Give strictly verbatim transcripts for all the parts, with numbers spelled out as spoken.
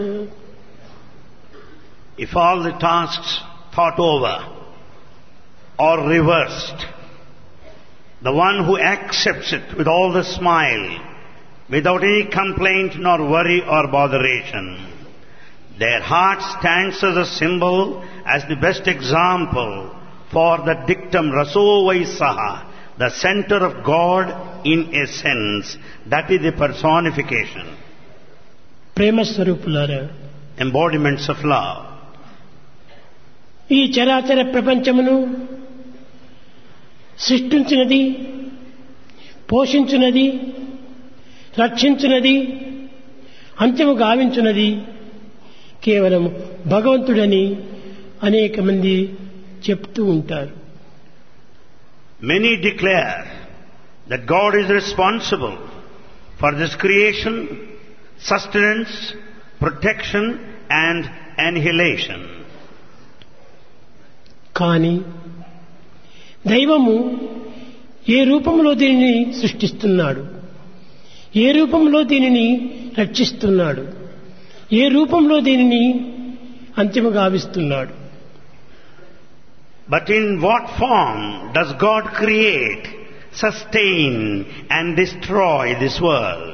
If all the tasks thought over or reversed, the one who accepts it with all the smile, without any complaint nor worry or botheration, their heart stands as a symbol, as the best example for the dictum Raso Vaisaha, the center of God in essence. That is the personification. Prema Swarupulara, embodiments of love. ఈ చరాచర ప్రపంచమును సృష్టించినది, పోషించున్నది, రక్షించున్నది, అంత్యము గావించున్నది కేవలం భగవంతుడని అనేక మంది చెప్తూ ఉంటారు. Many declare that God is responsible for this creation, sustenance, protection and annihilation. కానీ దైవము ఏ రూపంలో దీనిని సృష్టిస్తున్నాడు, ఏ రూపంలో దీనిని రక్షిస్తున్నాడు, ఏ రూపంలో దీనిని అంతిమ గావిస్తున్నాడు. But in what form does God create, sustain and destroy this world?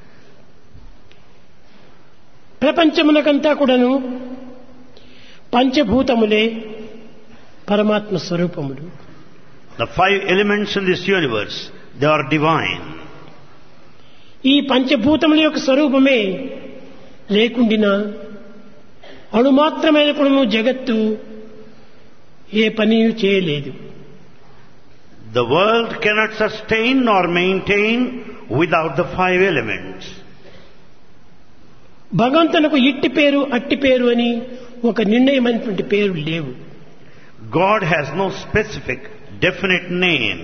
ప్రపంచమునకంతా కూడాను పంచభూతములే పరమాత్మ స్వరూపములు. The five elements in this universe, they are divine. ఈ పంచభూతముల యొక్క స్వరూపమే లేకుండినా అణుమాత్రమైన కూడా జగత్తు ఏ పని చేయలేదు. The world cannot sustain nor maintain without the five elements. భగవంతునకు ఇట్టి పేరు అట్టి పేరు అని ఒక నిర్ణయమైనటువంటి పేరు లేవు. God has no specific, definite name.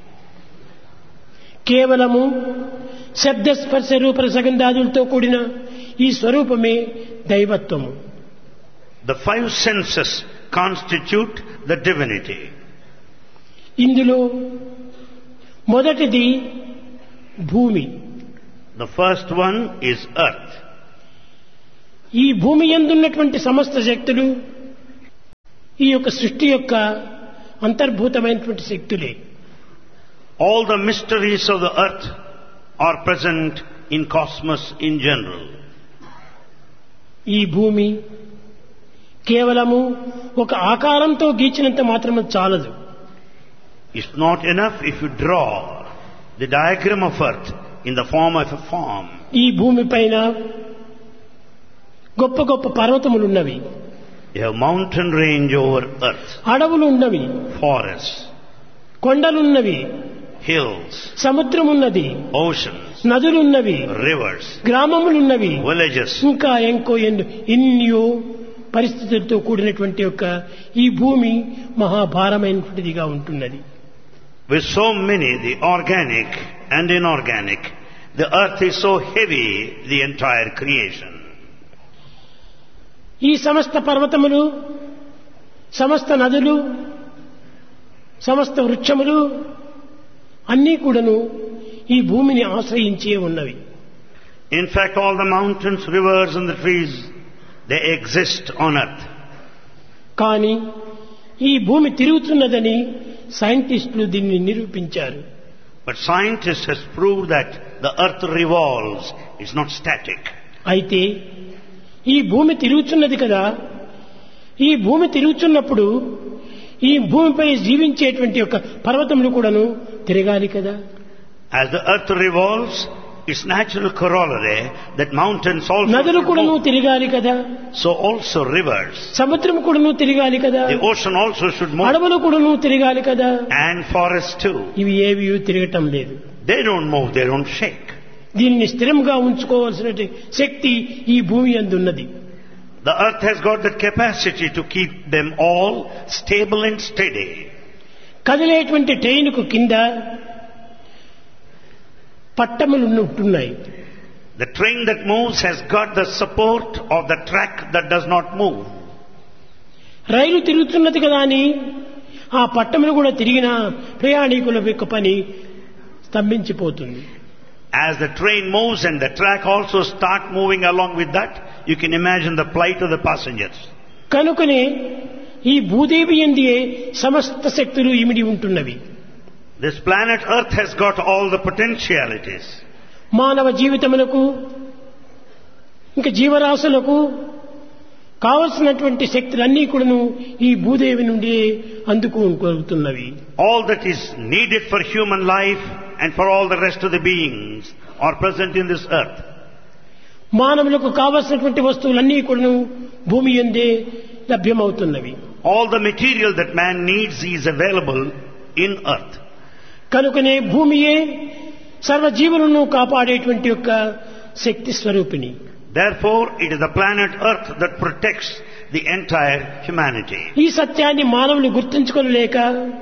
కేవలము శబ్ద స్పర్శ రూప రసగంధాదులతో కూడిన ఈ స్వరూపమే దైవత్వము. The five senses constitute the divinity. ఇందులో మొదటిది భూమి. The first one is earth. ఈ భూమి యందున్నటువంటి సమస్త శక్తులు ఈ యొక్క సృష్టి యొక్క అంతర్భూతమైనటువంటి శక్తులే. All the mysteries of the earth are present in cosmos in general. ఈ భూమి కేవలము ఒక ఆకారంతో గీచినంత మాత్రమే చాలదు. It's not enough if you draw the diagram of earth in the form of a form. ఈ భూమి పైన గొప్ప గొప్ప పర్వతములు ఉన్నవి. You have mountain range over earth. అడవులు ఉన్నవి, forests, కొండలున్నవి, hills, సముద్రం ఉన్నది, oceans, నదులున్నవి, rivers, గ్రామములున్నవి, villages, ఇంకా ఎంకో ఎన్నో పరిస్థితులతో కూడినటువంటి యొక్క ఈ భూమి మహాభారమైనటువంటిదిగా ఉంటున్నది. With so many, the organic and inorganic, the earth is so heavy, the entire creation. ఈ సమస్త పర్వతములు, సమస్త నదులు, సమస్త వృక్షములు అన్నీ కూడాను ఈ భూమిని ఆశ్రయించే ఉన్నవి. In fact, all the mountains, rivers and the trees, they exist on earth. కానీ ఈ భూమి తిరుగుతున్నదని సైంటిస్టులు దీన్ని నిరూపించారు. But scientists has proved that the earth revolves, it's not static. అయితే ఈ భూమి తిరుగుతున్నది కదా, ఈ భూమి తిరుగుతున్నప్పుడు ఈ భూమిపై జీవించేటువంటి యొక్క పర్వతములు కూడాను తిరగాలి కదా. As the earth revolves, its natural corollary that mountains also నదులు కూడాను తిరగాలి కదా. So also rivers. సముద్రం కూడాను తిరగాలి కదా. The ocean also should move. అడవులు కూడాను తిరగాలి కదా. And forests too. ఇవి ఏవి తిరగటం లేదు. They don't move, they don't shake. దీనిని స్థిరంగా ఉంచుకోవాల్సిన శక్తి ఈ భూమి యందు ఉన్నది. The earth has got the capacity to keep them all stable and steady. కదిలేటువంటి ట్రైన్కు కింద పట్టములు ఉంటున్నాయి. The train that moves has got the support of the track that does not move. రైలు తిరుగుతున్నది కదా అని ఆ పట్టములు కూడా తిరిగినా ప్రయాణికుల యొక్క పని స్తంభించిపోతుంది. As the train moves and the track also start moving along with that, you can imagine the plight of the passengers. కనుకనే ఈ భూదేవి యందే సమస్త శక్తులు ఇమిడి ఉంటున్నవి. This planet Earth has got all the potentialities. మానవ జీవితములకు ఇంకా జీవరాశులకు కావలసినటువంటి శక్తులన్నీ కూడాను ఈ భూదేవి నుండి అందుకోగలుగుతున్నవి. All that is needed for human life and for all the rest of the beings are present in this earth. మానవులకు కావలసినటువంటి వస్తువులన్నీ కూడాను భూమి యందే లభ్యమవుతున్నవి. All the material that man needs is available in earth. కనుకనే భూమియే సర్వజీవులను కాపాడేటువంటి యొక్క శక్తి స్వరూపిణి. Therefore, it is the planet Earth that protects the entire humanity. ఈ సత్యాన్ని మానవులు గుర్తించుకోలేక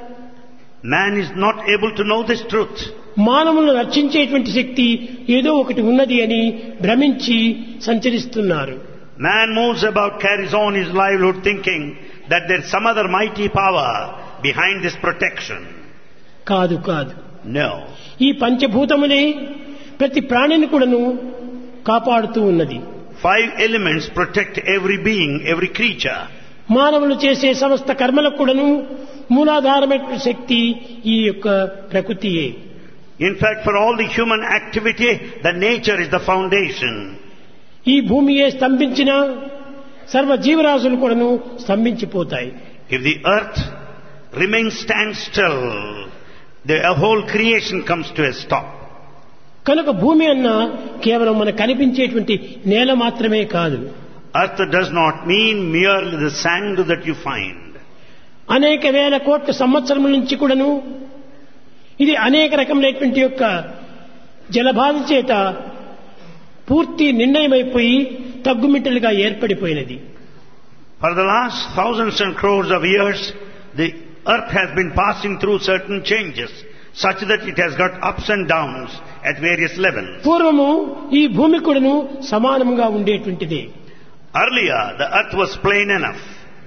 Man is not able to know this truth. మానవులను రక్షించేటువంటి శక్తి ఏదో ఒకటి ఉన్నది అని భ్రమించి సంచరిస్తున్నారు. Man moves about, carries on his livelihood thinking that there is some other mighty power behind this protection. కాదు కాదు. No. ఈ పంచభూతములే ప్రతి ప్రాణిని కూడాను కాపాడుతూ ఉన్నది. Five elements protect every being, every creature. మానవులు చేసే సమస్త కర్మలకు కూడాను మూలాధారమైన శక్తి ఈ యొక్క ప్రకృతియే. In fact, for all the human activity, the nature is the foundation. ఈ భూమియే స్తంభించిన సర్వ జీవరాశులు కూడాను స్తంభించిపోతాయి. If the earth remains standstill, the whole creation comes to a stop. కనుక భూమి అన్న కేవలం మనకు కనిపించేటువంటి నేల మాత్రమే కాదు. Earth does not mean merely the sand that you find. అనేక వేల కోట్ల సంవత్సరముల నుంచి కూడాను ఇది అనేక రకములైనటువంటి యొక్క జలబాధ చేత పూర్తి నిర్ణయమైపోయి తగ్గుమిట్టలుగా ఏర్పడిపోయినది. For the last thousands and crores of years, the earth has been passing through certain changes, such that it has got ups and downs at various levels. పూర్వము ఈ భూమి కూడాను సమానంగా ఉండేటువంటిది. Earlier, the earth was plain enough.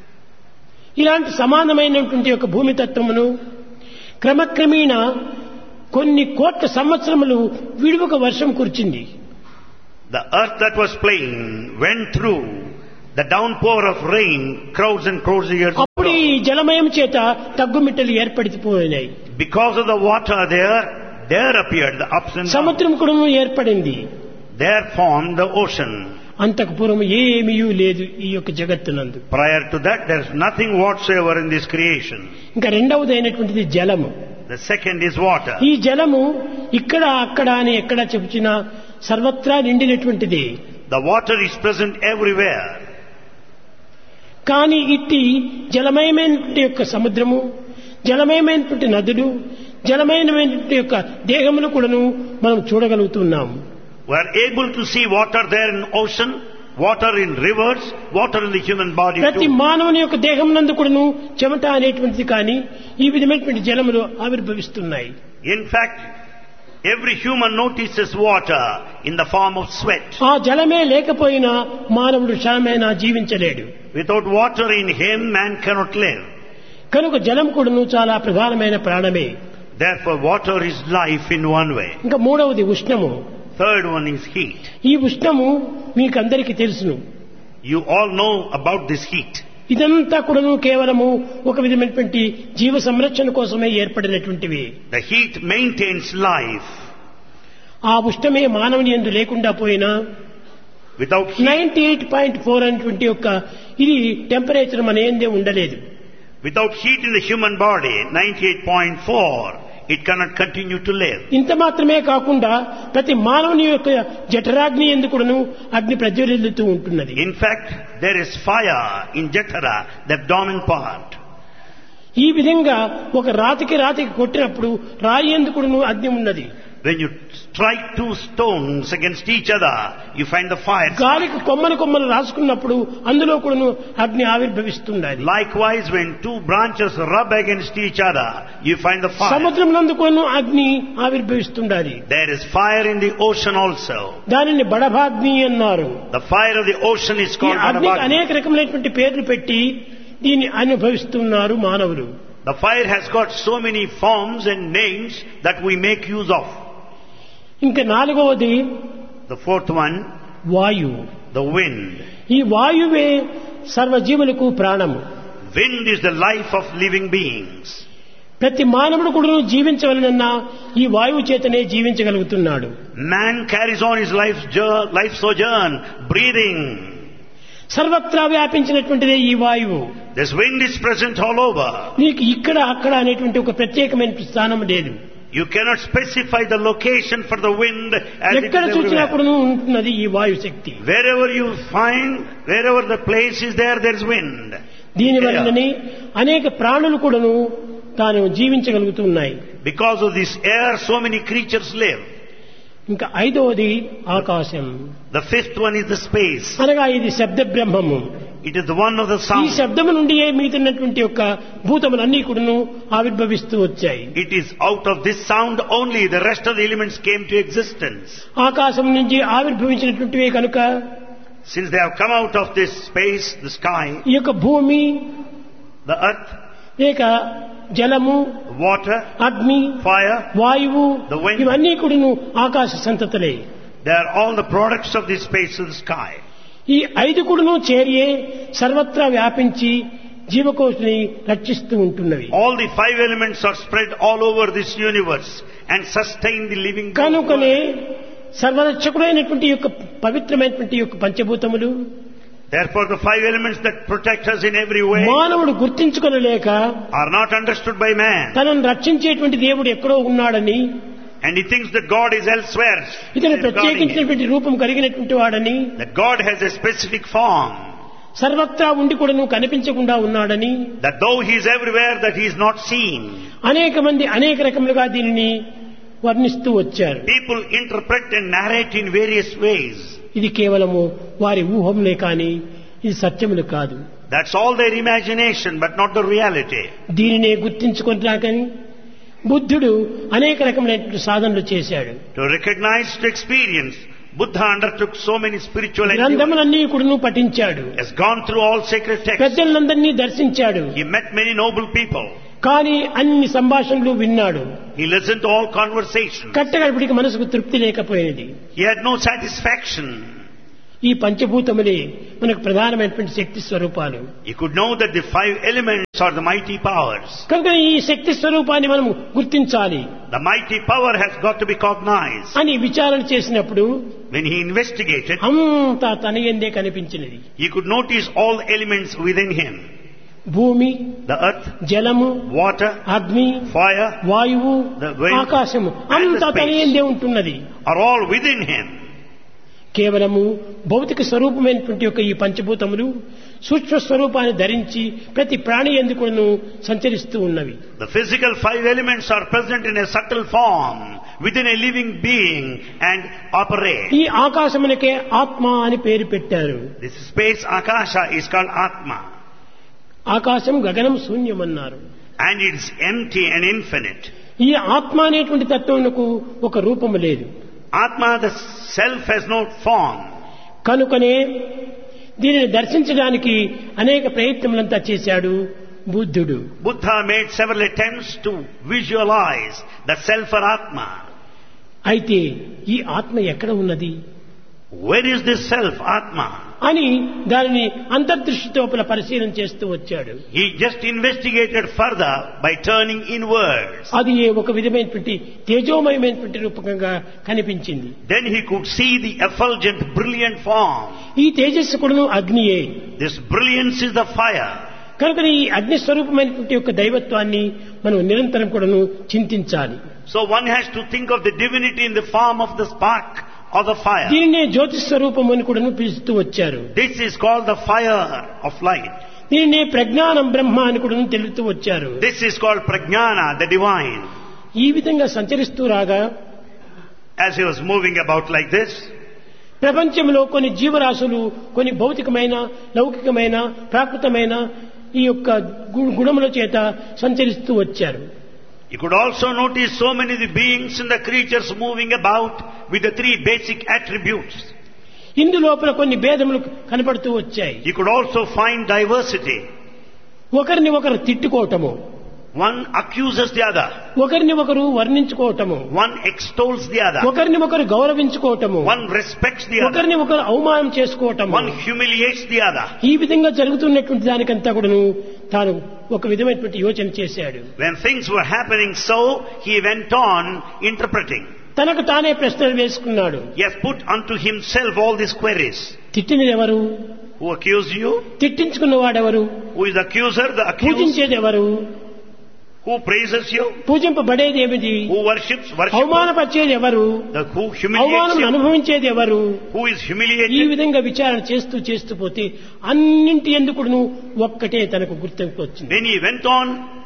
ఇలాంటి సమానమైనటువంటి యొక్క భూమి తత్వమును క్రమక్రమేణా కొన్ని కోట్ల సంవత్సరములు విడువక వర్షం కురిచింది. The earth that was plain went through the downpour of rain crowds and crowds of years. అప్పుడు ఈ జలమయం చేత తగ్గుమిట్టలు ఏర్పడిపోయినాయి. Because of the water there, there appeared the ups and downs. సముద్రం కూడా ఏర్పడింది. There formed the ocean. అంతకు పూర్వం ఏమీయూ లేదు ఈ యొక్క జగత్తునందు. Prior to that, there is nothing whatsoever in this creation. ఇంకా రెండవది అయినటువంటిది జలము. The second is water. ఈ జలము ఇక్కడ అక్కడ అని ఎక్కడ చెబుచినా సర్వత్రా నిండినటువంటిది. The water is present everywhere. కానీ ఇట్టి జలమయమైనటువంటి యొక్క సముద్రము, జలమయమైనటువంటి నదులు, జలమయమైనటువంటి యొక్క దేహమును కూడాను మనం చూడగలుగుతున్నాము. We are able to see water there in ocean, water in rivers, water in the human body ప్రతి too. మానవుని యొక్క దేహం నందు కూడాను చెమట అనేటువంటిది కానీ ఈ విధమైనటువంటి జలములు ఆవిర్భవిస్తున్నాయి. In fact, every human notices water in the form of sweat. ఆ జలమే లేకపోయినా మానవుడు క్షణమైనా జీవించలేడు. Without water in him, man cannot live. కనుక జలం కూడాను చాలా ప్రధానమైన ప్రాణమే. Therefore, water is life in one way. ఇంకా మూడవది ఉష్ణము. Third one is heat. ఈ ఉష్ణము మీకు అందరికీ తెలుసును. You all know about this heat. ఇదంతా కూడాను కేవలము ఒక విధమైనటువంటి జీవ సంరక్షణ కోసమే ఏర్పడినటువంటివి. The heat maintains life. ఆ ఉష్ణమే మానవుని యందు లేకుండా పోయినా Without heat, ninety eight point four అనేటువంటి యొక్క ఇది టెంపరేచర్ మన ఏందే ఉండలేదు. without heat in the human body, ninety-eight point four, it cannot continue to live. ఇంత మాత్రమే కాకుండా ప్రతి మానవుని యొక్క జఠరాగ్ని యందు కూడాను అగ్ని ప్రజ్వలిల్లుతూ ఉంటున్నది. In fact, there is fire in Jatara, the abdomen part. ఈ విధంగా ఒక రాతికి రాతికి కొట్టినప్పుడు రాయి యందు కూడాను అగ్ని ఉన్నది. When you strike two stones against each other, you find the fire. గాలికి కొమ్మలు కొమ్మలు రాసుకున్నప్పుడు అందులో కూడాను అగ్ని ఆవిర్భవిస్తుంది. Likewise, when two branches rub against each other, you find the fire. సముద్రం నందు కూడాను అగ్ని ఆవిర్భవిస్తుండాలి. There is fire in the ocean also. దానిని బడభాగ్ని అన్నారు. The fire of the ocean is ఈ called అగ్నికి Badabagni. అనేక రకములైనటువంటి పేర్లు పెట్టి దీన్ని అనుభవిస్తున్నారు మానవులు. The fire has got so many forms and names that we make use of. ఇంకా నాలుగవది The fourth one, వాయువు. the wind. ఈ వాయువే సర్వజీవులకు ప్రాణము. Wind is the life of living beings. ప్రతి మానవుడు కూడా జీవించవలనన్నా ఈ వాయువు చేతనే జీవించగలుగుతున్నాడు. Man carries on his life, life sojourn, breathing. సర్వత్రా వ్యాపించినటువంటిదే ఈ వాయువు. This wind is present all over. నీకు ఇక్కడ అక్కడ అనేటువంటి ఒక ప్రత్యేకమైన స్థానం లేదు. You cannot specify the location for the wind as it ఎక్కడ is చూసినా everywhere. కూడా ఉంటున్నది ఈ వాయు శక్తి. Wherever you find, wherever the place is there, there is wind. దీని వలననే అనేక ప్రాణులు కూడాను తాను జీవించగలుగుతున్నాయి. Because of this air, so many creatures live. ఇంకా ఐదవది ఆకాశం. The fifth one is the space. అనగా ఇది శబ్ద బ్రహ్మము. It is the one of the ఈ sound. శబ్దము నుండి మీతున్నటువంటి యొక్క భూతములన్నీ కూడాను ఆవిర్భవిస్తూ వచ్చాయి. It is out of this sound only the rest of the elements came to existence. ఆకాశం నుంచి ఆవిర్భవించినటువంటివే కనుక Since they have come out of this space, the sky, ఈ యొక్క భూమి, the earth, లేక జలము, water, అగ్ని, fire, వాయువు, the wind, ఇవన్నీ కూడాను ఆకాశ సంతతులే. they are all the products of this space of the sky. ఈ ఐదు కూడాను చేరియే సర్వత్రా వ్యాపించి జీవకోటిని రక్షిస్తూ ఉంటున్నవి. All the five elements are spread all over this universe and sustain the living కనుకనే world. సర్వరక్షకుడైనటువంటి యొక్క పవిత్రమైనటువంటి యొక్క పంచభూతములు, Therefore the five elements that protect us in every way మానవుడు గుర్తించుకొనలేక are not understood by man. తనను రక్షించేటువంటి దేవుడు ఎక్కడో ఉన్నాడని, And he thinks that God is elsewhere. ఇతను safeguarding him. ప్రత్యేకించినటువంటి రూపం కలిగినటువంటి వాడని, That God has a specific form. సర్వత్రా ఉండి కూడా నువ్వు కనిపించకుండా ఉన్నాడని, That though he is everywhere, that he is not seen. అనేక మంది అనేక రకములుగా దీనిని వర్ణిస్తూ వచ్చారు. People interpret and narrate in various ways. ఇది కేవలము వారి ఊహంలే కాని ఇది సత్యములు కాదు. That's all their imagination, but not the reality. దీనినే గుర్తించుకుంటాకని బుద్ధుడు అనేక రకమైనటువంటి సాధనలు చేశాడు. To recognize, to experience, Buddha undertook so many spiritual endeavors. గ్రంథములన్నీ కూడా పఠించాడు. Has gone through all sacred texts. పెద్దలందరినీ దర్శించాడు. He met many noble people. కానీ అన్ని సంభాషణలు విన్నాడు. He listened to all conversations. కట్టగడపటికి మనసుకు తృప్తి లేకపోయినది. He had no satisfaction. ఈ పంచభూతములే మనకు ప్రధానమైనటువంటి శక్తి స్వరూపాలు. He could know that the five elements are the mighty powers. కనుక ఈ శక్తి స్వరూపాన్ని మనం గుర్తించాలి The mighty power has got to be cognized. అని విచారణ చేసినప్పుడు When he investigated, అంతా తన యందే కనిపించినది. he could notice all the elements within him. భూమి, The earth, జలము, water, అగ్ని, fire వాయువు, The wind ఆకాశము and the అంతా తన space. యందే ఉంటున్నది. are all within him. కేవలము భౌతిక స్వరూపమైనటువంటి యొక్క ఈ పంచభూతములు సూక్ష్మ స్వరూపాన్ని ధరించి ప్రతి ప్రాణి యందు కూడాను సంచరిస్తూ ఉన్నవి. The physical five elements are present in a subtle form within a living being and operate. ఈ ఆకాశమునకే ఆత్మ అని పేరు పెట్టారు. This space, Akasha, is called Atma. ఆకాశం గగనం శూన్యమన్నారు. And it's empty and infinite. ఈ ఆత్మ అనేటువంటి తత్వమునకు ఒక రూపము లేదు. Atma, the self, has no form. కనుకనే దీనిని దర్శించడానికి అనేక ప్రయత్నములంతా చేశాడు బుద్ధుడు. Buddha made several attempts to visualize the self or Atma. అయితే ఈ ఆత్మ ఎక్కడ ఉన్నది Where is this self, Atma? అని దానిని అంతర్దృష్టితో పరిశీలన చేస్తూ వచ్చాడు. He just investigated further by turning inwards. అది ఒక విధమైనటువంటి తేజోమయమైనటువంటి రూపకంగా కనిపించింది. Then he could see the effulgent, brilliant form. ఈ తేజస్సు కూడాను అగ్నియే. This brilliance is the fire. కనుక ఈ అగ్ని స్వరూపమైనటువంటి యొక్క దైవత్వాన్ని మనం నిరంతరం కూడాను చింతించాలి. So one has to think of the divinity in the form of the spark or the fire. దీనినే జ్యోతి స్వరూపం అని కూడాను పిలుస్తూ వచ్చారు. This is called the fire of light. దీనినే ప్రజ్ఞానం బ్రహ్మ అని కూడాను తెలుపుతూ వచ్చారు. This is called prajnana, the divine. ఈ విధంగా సంచరిస్తూ రాగా As he was moving about like this, ప్రపంచంలో కొన్ని జీవరాశులు కొన్ని భౌతికమైన, లౌకికమైన, ప్రాకృతమైన ఈ యొక్క గు- గుణముల చేత సంచరిస్తూ వచ్చారు. you could also notice so many of the beings and the creatures moving about with the three basic attributes. ఇందులోపల కొన్ని భేదములు కనపడుతూ వచ్చాయి. You could also find diversity. ఒకరిని ఒకరు తిట్టుకోవటము, One accuses the other. ఒకరిని ఒకరు వర్ణించుకోవటము, One extols the other. ఒకరిని ఒకరు గౌరవించుకోవటము, One respects the other. ఒకరిని ఒకరు అవమానం చేసుకోవటము, One humiliates the other. ఈ విధంగా జరుగుతున్నటువంటి దానికంతా కూడాను తాను ఒక విధమైనటువంటి యోచన చేశాడు. When things were happening so, he went on interpreting. తనకు తానే ప్రశ్నలు వేసుకున్నాడు. He has put unto himself all these queries. తిట్టినది ఎవరు? Who accused you? తిట్టించుకున్నవాడెవరు? Who is the accuser? The accused. పూజించేది ఎవరు? Who praises you? పూజింపబడేది ఏమిటి? Who worships? Worship. అవమానపరిచేది ఎవరు? The who humiliates అవమానం you? అనుభవించేది ఎవరు? Who is ఈ humiliated? విధంగా విచారణ చేస్తూ చేస్తూ పోతే అన్నింటి ఎందుకును ఒక్కటే తనకు గుర్తింపు వచ్చింది. When he went on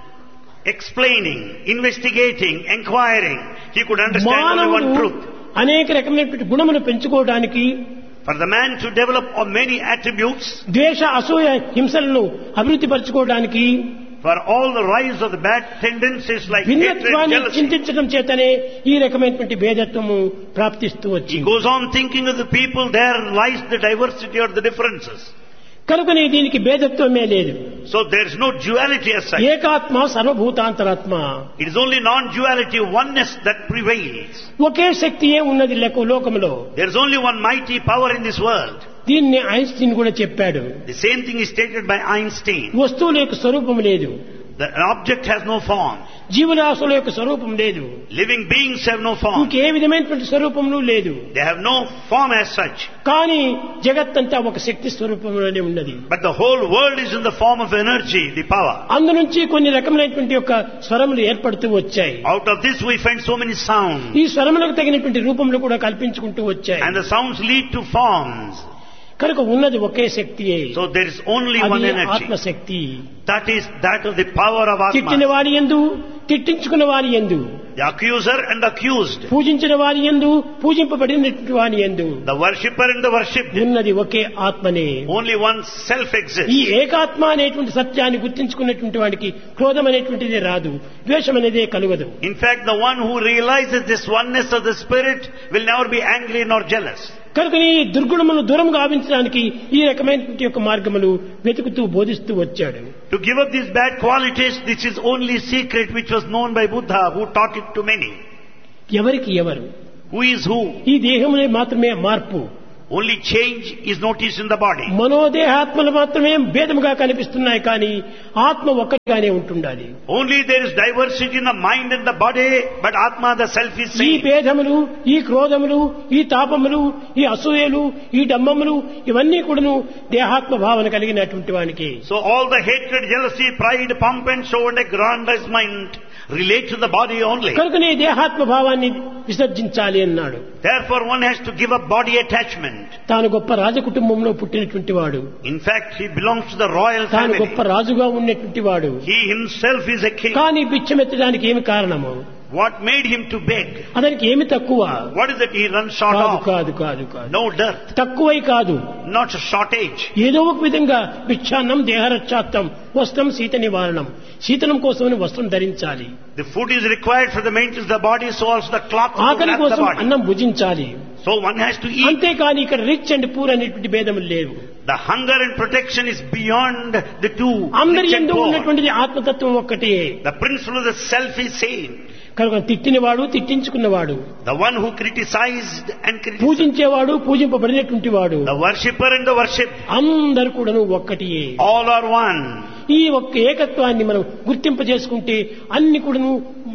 explaining, investigating, inquiring, he could understand only మానవుడు one truth. అనేక రకమైనటువంటి గుణములు పెంచుకోవడానికి, For the man to develop many attributes, ద్వేష అసూయ హింసలను అభివృద్ధి పరచుకోవడానికి, for all the rise of the bad tendencies like hatred, భిన్నత్వాన్ని jealousy, చింతించడం చేతనే ఈ రకమైనటువంటి భేదత్వము ప్రాప్తిస్తూ he వచ్చింది. goes on thinking of the people, there lies the diversity or the differences. కనుకనే దీనికి భేదత్వమే లేదు. So there is no duality as such. ఏకాత్మ సర్వభూతాంతరాత్మ, It is only non-duality, oneness that prevails. ఒకే శక్తియే ఉన్నది లెక్క లోకములో. There is only one mighty power in this world. దీన్ని Einstein కూడా చెప్పాడు. The same thing is stated by Einstein. వస్తువుల యొక్క స్వరూపం లేదు, The object has no form. జీవరాశుల యొక్క స్వరూపం లేదు, Living beings have no form. ఇంకే విధమైనటువంటి స్వరూపములు లేదు. They have no form as such. కానీ జగత్తంతా ఒక శక్తి స్వరూపంలోనే ఉన్నది. But the whole world is in the form of energy, the power. అందు నుంచి కొన్ని రకమైనటువంటి యొక్క స్వరములు ఏర్పడుతూ వచ్చాయి. Out of this we find so many sounds. ఈ స్వరములకు తగినటువంటి రూపంలో కూడా కల్పించుకుంటూ వచ్చాయి. And the sounds lead to forms. కనుక ఉన్నది ఒకే శక్తియే, So there is only one అది energy. ఆత్మశక్తి. That is that of the power of తిట్టిన Atma. వారి యందు, తిట్టించుకున్న వారి యందు, The accuser and the accused. పూజించిన వారి యందు, పూజింపబడినటువంటి వారి యందు The worshipper and the worshipped. ఉన్నది ఒకే ఆత్మనే. Only one self ఈ exists. ఏకాత్మ అనేటువంటి సత్యాన్ని గుర్తించుకున్నటువంటి వాడికి క్రోధం అనేటువంటిది రాదు, ద్వేషం అనేదే కలుగదు. In fact, the one who realizes this oneness of the spirit will never be angry nor jealous. కనుక ఈ దుర్గుణమును దూరం గావించడానికి ఈ రకమైనటువంటి యొక్క మార్గములు వెతుకుతూ బోధిస్తూ వచ్చాడు. To give up these bad qualities, this is only secret which was known by Buddha, who taught it to many. ఎవరికి ఎవరు? Who is who? ఈ దేహములే మాత్రమే మార్పు, Only change is noticed in the body. మనోదేహాత్మలు మాత్రమే భేదముగా కనిపిస్తున్నాయి, కానీ ఆత్మ ఒక్కటిగానే ఉంటుండాలి. Only there is diversity in the mind and the body, but Atma, the self, is ఈ same. భేదములు, ఈ క్రోధములు, ఈ తాపములు, ఈ అసూయలు, ఈ డమ్మములు ఇవన్నీ కూడాను దేహాత్మ భావన కలిగినటువంటి వానికి. So all the hatred, jealousy, pride, pomp and show and aggrandizement relate to the body only. కనుకనే దేహాత్మ భావాన్ని విసర్జించాలి అన్నాడు. Therefore one has to give up body attachment. తాను గొప్ప రాజకుటుంబంలో పుట్టినటువంటి వాడు, In fact, he belongs to the royal తాను family. గొప్ప రాజుగా ఉన్నటువంటి వాడు, He himself is a king. కానీ బిచ్చమెత్తడానికి ఏమి కారణము? What made him to beg? అతనికి ఏమి తక్కువ? What is it he runs short కాదు of? కాదు కాదు కాదు No dearth, తక్కువై కాదు, not a shortage. ఏదో ఒక విధంగా భిక్షాన్నం దేహరక్షాత్తం వస్త్రం శీత నివారణం, శీతనం కోసమని వస్త్రం ధరించాలి, The food is required for the maintenance of the body, so also the cloth to ఆకలి wrap the కోసం body. అన్నం భుజించాలి. So one has to eat. అంతేకాని ఇక్కడ రిచ్ అండ్ పూర్ అనేటువంటి భేదములు లేవు. The hunger and protection is beyond the two. అందరి Rich and యందు poor. ఉన్నటువంటిది ఆత్మతత్వం ఒక్కటే. The principle of the self is same. కనుక తిట్టినవాడు, తిట్టించుకున్నవాడు, The one who criticized and criticized, పూజించేవాడు, పూజింపబడినటువంటి వాడు, the worshipper and the worshipped, అందరు కూడాను ఒక్కటియే. all are one. ఈ ఒక్క ఏకత్వాన్ని మనం గుర్తింపజేసుకుంటే అన్ని కూడాను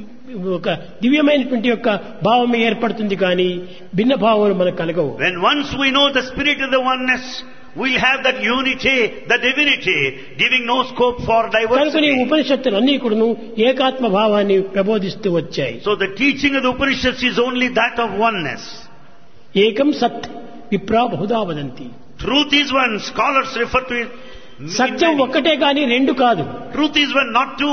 ఒక దివ్యమైనటువంటి యొక్క భావమే ఏర్పడుతుంది, కానీ భిన్న భావాలు మనకు కలగవు. When once we know the spirit of the oneness, we'll have that unity, the divinity, giving no scope for కనుక ఈ diversity. ఉపనిషత్తులు అన్ని కూడాను ఏకాత్మ భావాన్ని ప్రబోధిస్తూ వచ్చాయి. So the teaching of the Upanishads is only that of oneness. ఏకం సత్ విప్రా Bahuda వదంతి. Truth is one. Scholars refer to it. in Satyam many. ఒక్కటే కానీ రెండు కాదు. Truth is one, not two.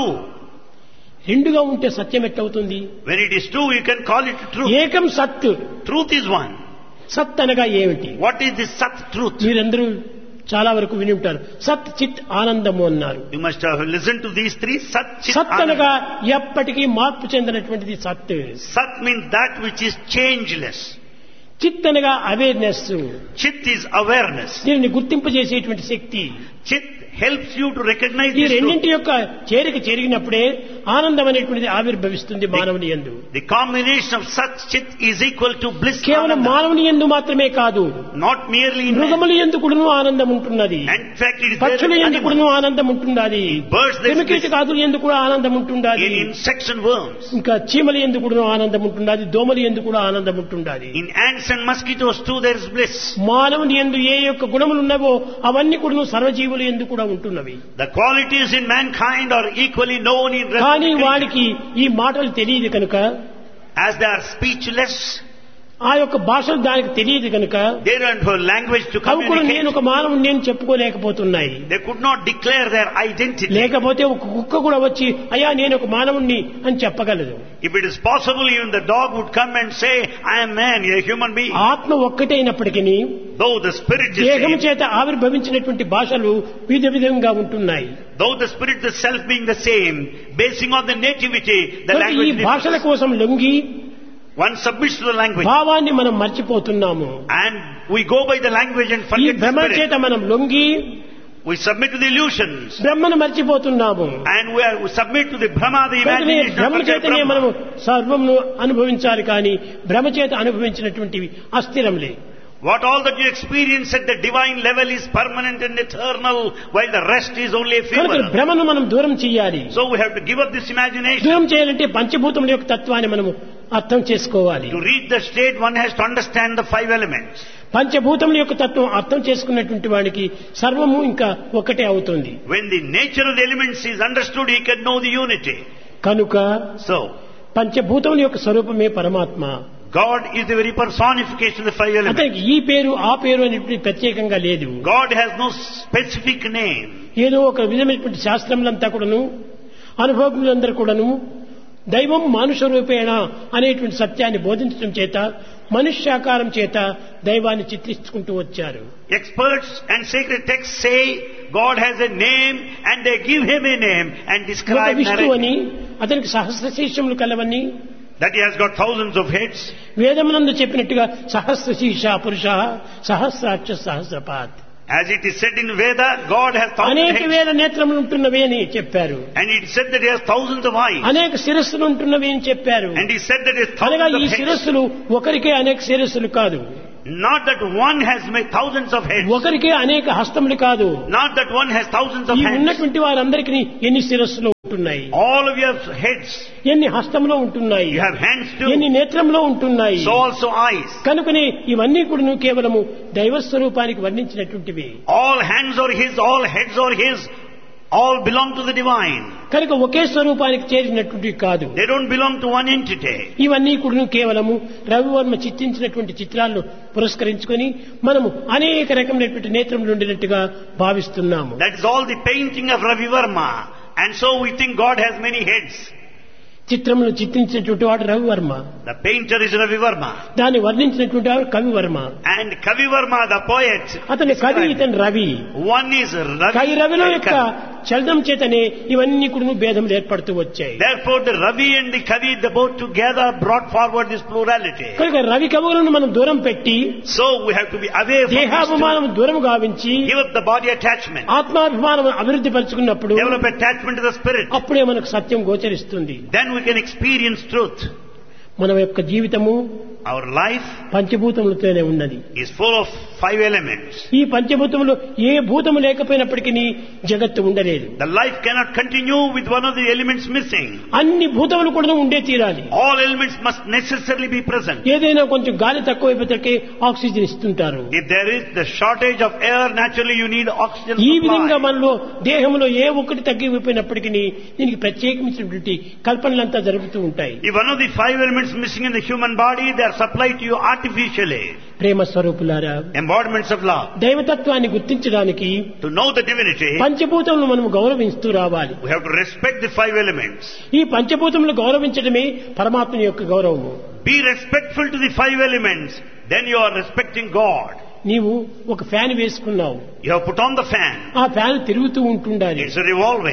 రెండుగా ఉంటే సత్యం ఎట్టవుతుంది? When it is two, you can call it truth. ఏకం సత్. Truth is one. సత్ అనగా ఏమిటి? What is this Sat truth? మీరందరూ చాలా వరకు విని ఉంటారు. సత్ చిత్ ఆనందము అన్నారు. You must have listened to these three. Sat, Chit, సత్ అనగా Anand. ఎప్పటికీ మార్పు చెందినటువంటిది సత్. Sat means that which is changeless. చిత్ అనగా అవేర్నెస్, Chit is awareness. దీనిని గుర్తింపజేసేటువంటి శక్తి. Chit helps you to recognize ఈ this truth. రెండింటి యొక్క చేరిక చేరిగినప్పుడే ఆనందం అనేటువంటిది ఆవిర్భవిస్తుంది మానవుని యందు. The combination of Sat Chit is equal to bliss. కేవలం మానవుని యందు మాత్రమే కాదు, Not merely in man. మృగముల యందు కూడాను ఆనందం ఉంటున్నది, And in fact it is there పక్షుల in యందు కూడాను animals. ఆనందం ఉంటున్నది, Birds there is bliss. క్రిమికీటకాదుల యందు కూడా ఆనందం ఉంటున్నది, In insects and worms. ఇంకా చీమల యందు కూడాను ఆనందం ఉంటున్నది, దోమల యందు కూడా ఆనందం ఉంటున్నది. In ants and mosquitoes too there is bliss. మానవుని యందు ఏ యొక్క గుణములు ఉన్నవో అవన్నీ కూడా సర్వజీవుల యందు కూడా ఉంటున్నవి. The qualities in mankind are equally known in rest of కానీ the creature. వాడికి ఈ మాటలు తెలియదు కనుక, As they are speechless, ఆ యొక్క భాషలు దానికి తెలియదు కనుక they don't have language to అవి కూడా నేను communicate. ఒక మానవుని నేను చెప్పుకోలేకపోతున్నాయి. They could not declare their identity. లేకపోతే ఒక కుక్క కూడా వచ్చి అయ్యా నేను ఒక మానవుణ్ణి అని చెప్పగలదు. If it is possible, even the dog would come and say, I am man, a human being. ఆత్మ ఒక్కటైనప్పటికీ Though the spirit is దేహం same, చేత ఆవిర్భవించినటువంటి భాషలు వివిధ విధంగా ఉంటున్నాయి. though the spirit the self being the same, basing on the nativity, the కనుక ఈ language భాషల differs. కోసం లొంగి One submits to the language. భావాన్ని మనం మర్చిపోతున్నాము. And we go by the language and ఈ forget the భ్రమ చేత spirit. మనం లొంగి We submit to the illusions. బ్రహ్మను మర్చిపోతున్నాము. And we, are, we submit to the Brahma, the కనుక imagination. భ్రమ and forget చేతనే మనము Brahma. సర్వమును అనుభవించాలి కానీ భ్రమ చేత అనుభవించినటువంటివి అస్థిరంలే. What all that you experience at the divine level is permanent and eternal, while the rest is only కనుక ephemeral. భ్రమను మనం దూరం చేయాలి. So we have to give up this imagination. దూరం చేయాలంటే పంచభూతముల యొక్క తత్వాన్ని మనము అర్థం చేసుకోవాలి. To reach the state, one has to understand the five elements. పంచభూతముల యొక్క తత్వం అర్థం చేసుకున్నటువంటి వాడికి సర్వము ఇంకా ఒకటే అవుతుంది. When the nature of the elements is understood, he can know the unity. కనుక So, పంచభూతముల యొక్క స్వరూపమే పరమాత్మ. God is the very personification of the five elements. అతనికి ఈ పేరు ఆ పేరు అనేటువంటి ప్రత్యేకంగా లేదు. God has no specific name. ఏదో ఒక విధమైనటువంటి శాస్త్రములంతా కూడాను అనుభవములందరూ కూడాను దైవం మానుష రూపేణ అనేటువంటి సత్యాన్ని బోధించడం చేత మనుష్యాకారం చేత దైవాన్ని చిత్రించుకుంటూ వచ్చారు. Experts and sacred texts say God has a name and they give him a name and ఒక describe విష్ణువు అని narrative. అతనికి సహస్ర శీర్షములు కలవని That he has got thousands of heads. వేదమునందు చెప్పినట్టుగా సహస్ర శీర్ష పురుష సహస్రాక్ష సహస్రపాత్ As it is said in Veda, God has thousands of అనేక heads. వేల నేత్రములు ఉంటున్నవి అని చెప్పారు. And it said that he has thousands of eyes. అనేక శిరస్సులు ఉంటున్నవి అని చెప్పారు. And he said that he has అనగా thousands ఈ of heads. శిరస్సులు ఒకరికే అనేక శిరస్సులు కాదు, Not that one has made thousands of heads. ఒకరికే అనేక హస్తములు కాదు. Not that one has thousands of ఈ hands. ఉన్నటువంటి వారందరికీ ఎన్ని శిరస్సులు ఉంటున్నాయి, All of you have heads. ఎన్ని హస్తములో ఉంటున్నాయి, You have hands ఎన్ని too. నేత్రంలో ఉంటున్నాయి. So also eyes. కనుకనే ఇవన్నీ కూడా కేవలము దైవ స్వరూపానికి వర్ణించినటువంటివి. All hands are his, all heads are his. All belong to the divine. కనుక ఒకే స్వరూపానికి చేరినటువంటివి కాదు. They don't belong to one entity. ఇవన్నీ కూడా కేవలము రవివర్మ చిత్రించినటువంటి చిత్రాలను పురస్కరించుకొని మనము అనేక రకమైనటువంటి నేత్రములు ఉండినట్టుగా భావిస్తున్నాము. That is all the painting of Ravi Verma. And so we think God has many heads. చిత్రములు చిత్రించినటువంటి వాడు Ravi Varma, The painter is Ravi Verma. దాన్ని వర్ణించినటువంటి వాడు కవివర్మ. And Kavi Verma, the poet, అతని కవి, ఇతని రవి. one is Ravi. కవి రవిలో and యొక్క Kavi. చలనం చేతనే ఇవన్నీ కూడా భేదములు ఏర్పడుతూ వచ్చాయి. Therefore the Ravi and the Kavi, the both together brought forward this plurality. కనుక రవి కవులను మనం దూరం పెట్టి So we have to be away from this దేహాభిమానం దూరం గావించి to give up the body attachment. ఆత్మాభిమానం అభివృద్ధి పరుచుకున్నప్పుడు Develop attachment to the spirit. అప్పుడే మనకు సత్యం గోచరిస్తుంది. Then we can experience truth. మన యొక్క జీవితము Our life పంచభూతములతోనే ఉన్నది. is full of five elements. ఈ పంచభూతములు ఏ భూతము లేకపోయినప్పటికీ జగత్తు ఉండలేదు. The life cannot continue with one of the elements missing. అన్ని భూతములు కూడా ఉండే తీరాలి. All elements must necessarily be present. ఏదైనా కొంచెం గాలి తక్కువైపోతే ఆక్సిజన్ ఇస్తుంటారు. If there is the shortage of air, naturally you need oxygen ఈ విధంగా supply. మనలో దేహంలో ఏ ఒక్కటి తగ్గిపోయినప్పటికీ దీనికి ప్రత్యేకించినటువంటి కల్పనలంతా జరుగుతూ ఉంటాయి. If one of the five elements missing in the human body, they are supplied to you artificially. ప్రేమ స్వరూపులారా, Embodiments of love. దైవతత్వాన్ని గుర్తించడానికి To know the divinity, పంచభూతములను మనం గౌరవిస్తూ రావాలి. we have to respect the five elements. ఈ పంచభూతములను గౌరవించడమే పరమాత్మ యొక్క గౌరవము. Be respectful to the five elements, then you are respecting God. నీవు ఒక ఫ్యాన్ వేసుకున్నావు, You have put on the fan. ఆ ఫ్యాన్ తిరుగుతూ ఉంటుండాలి. It's revolving.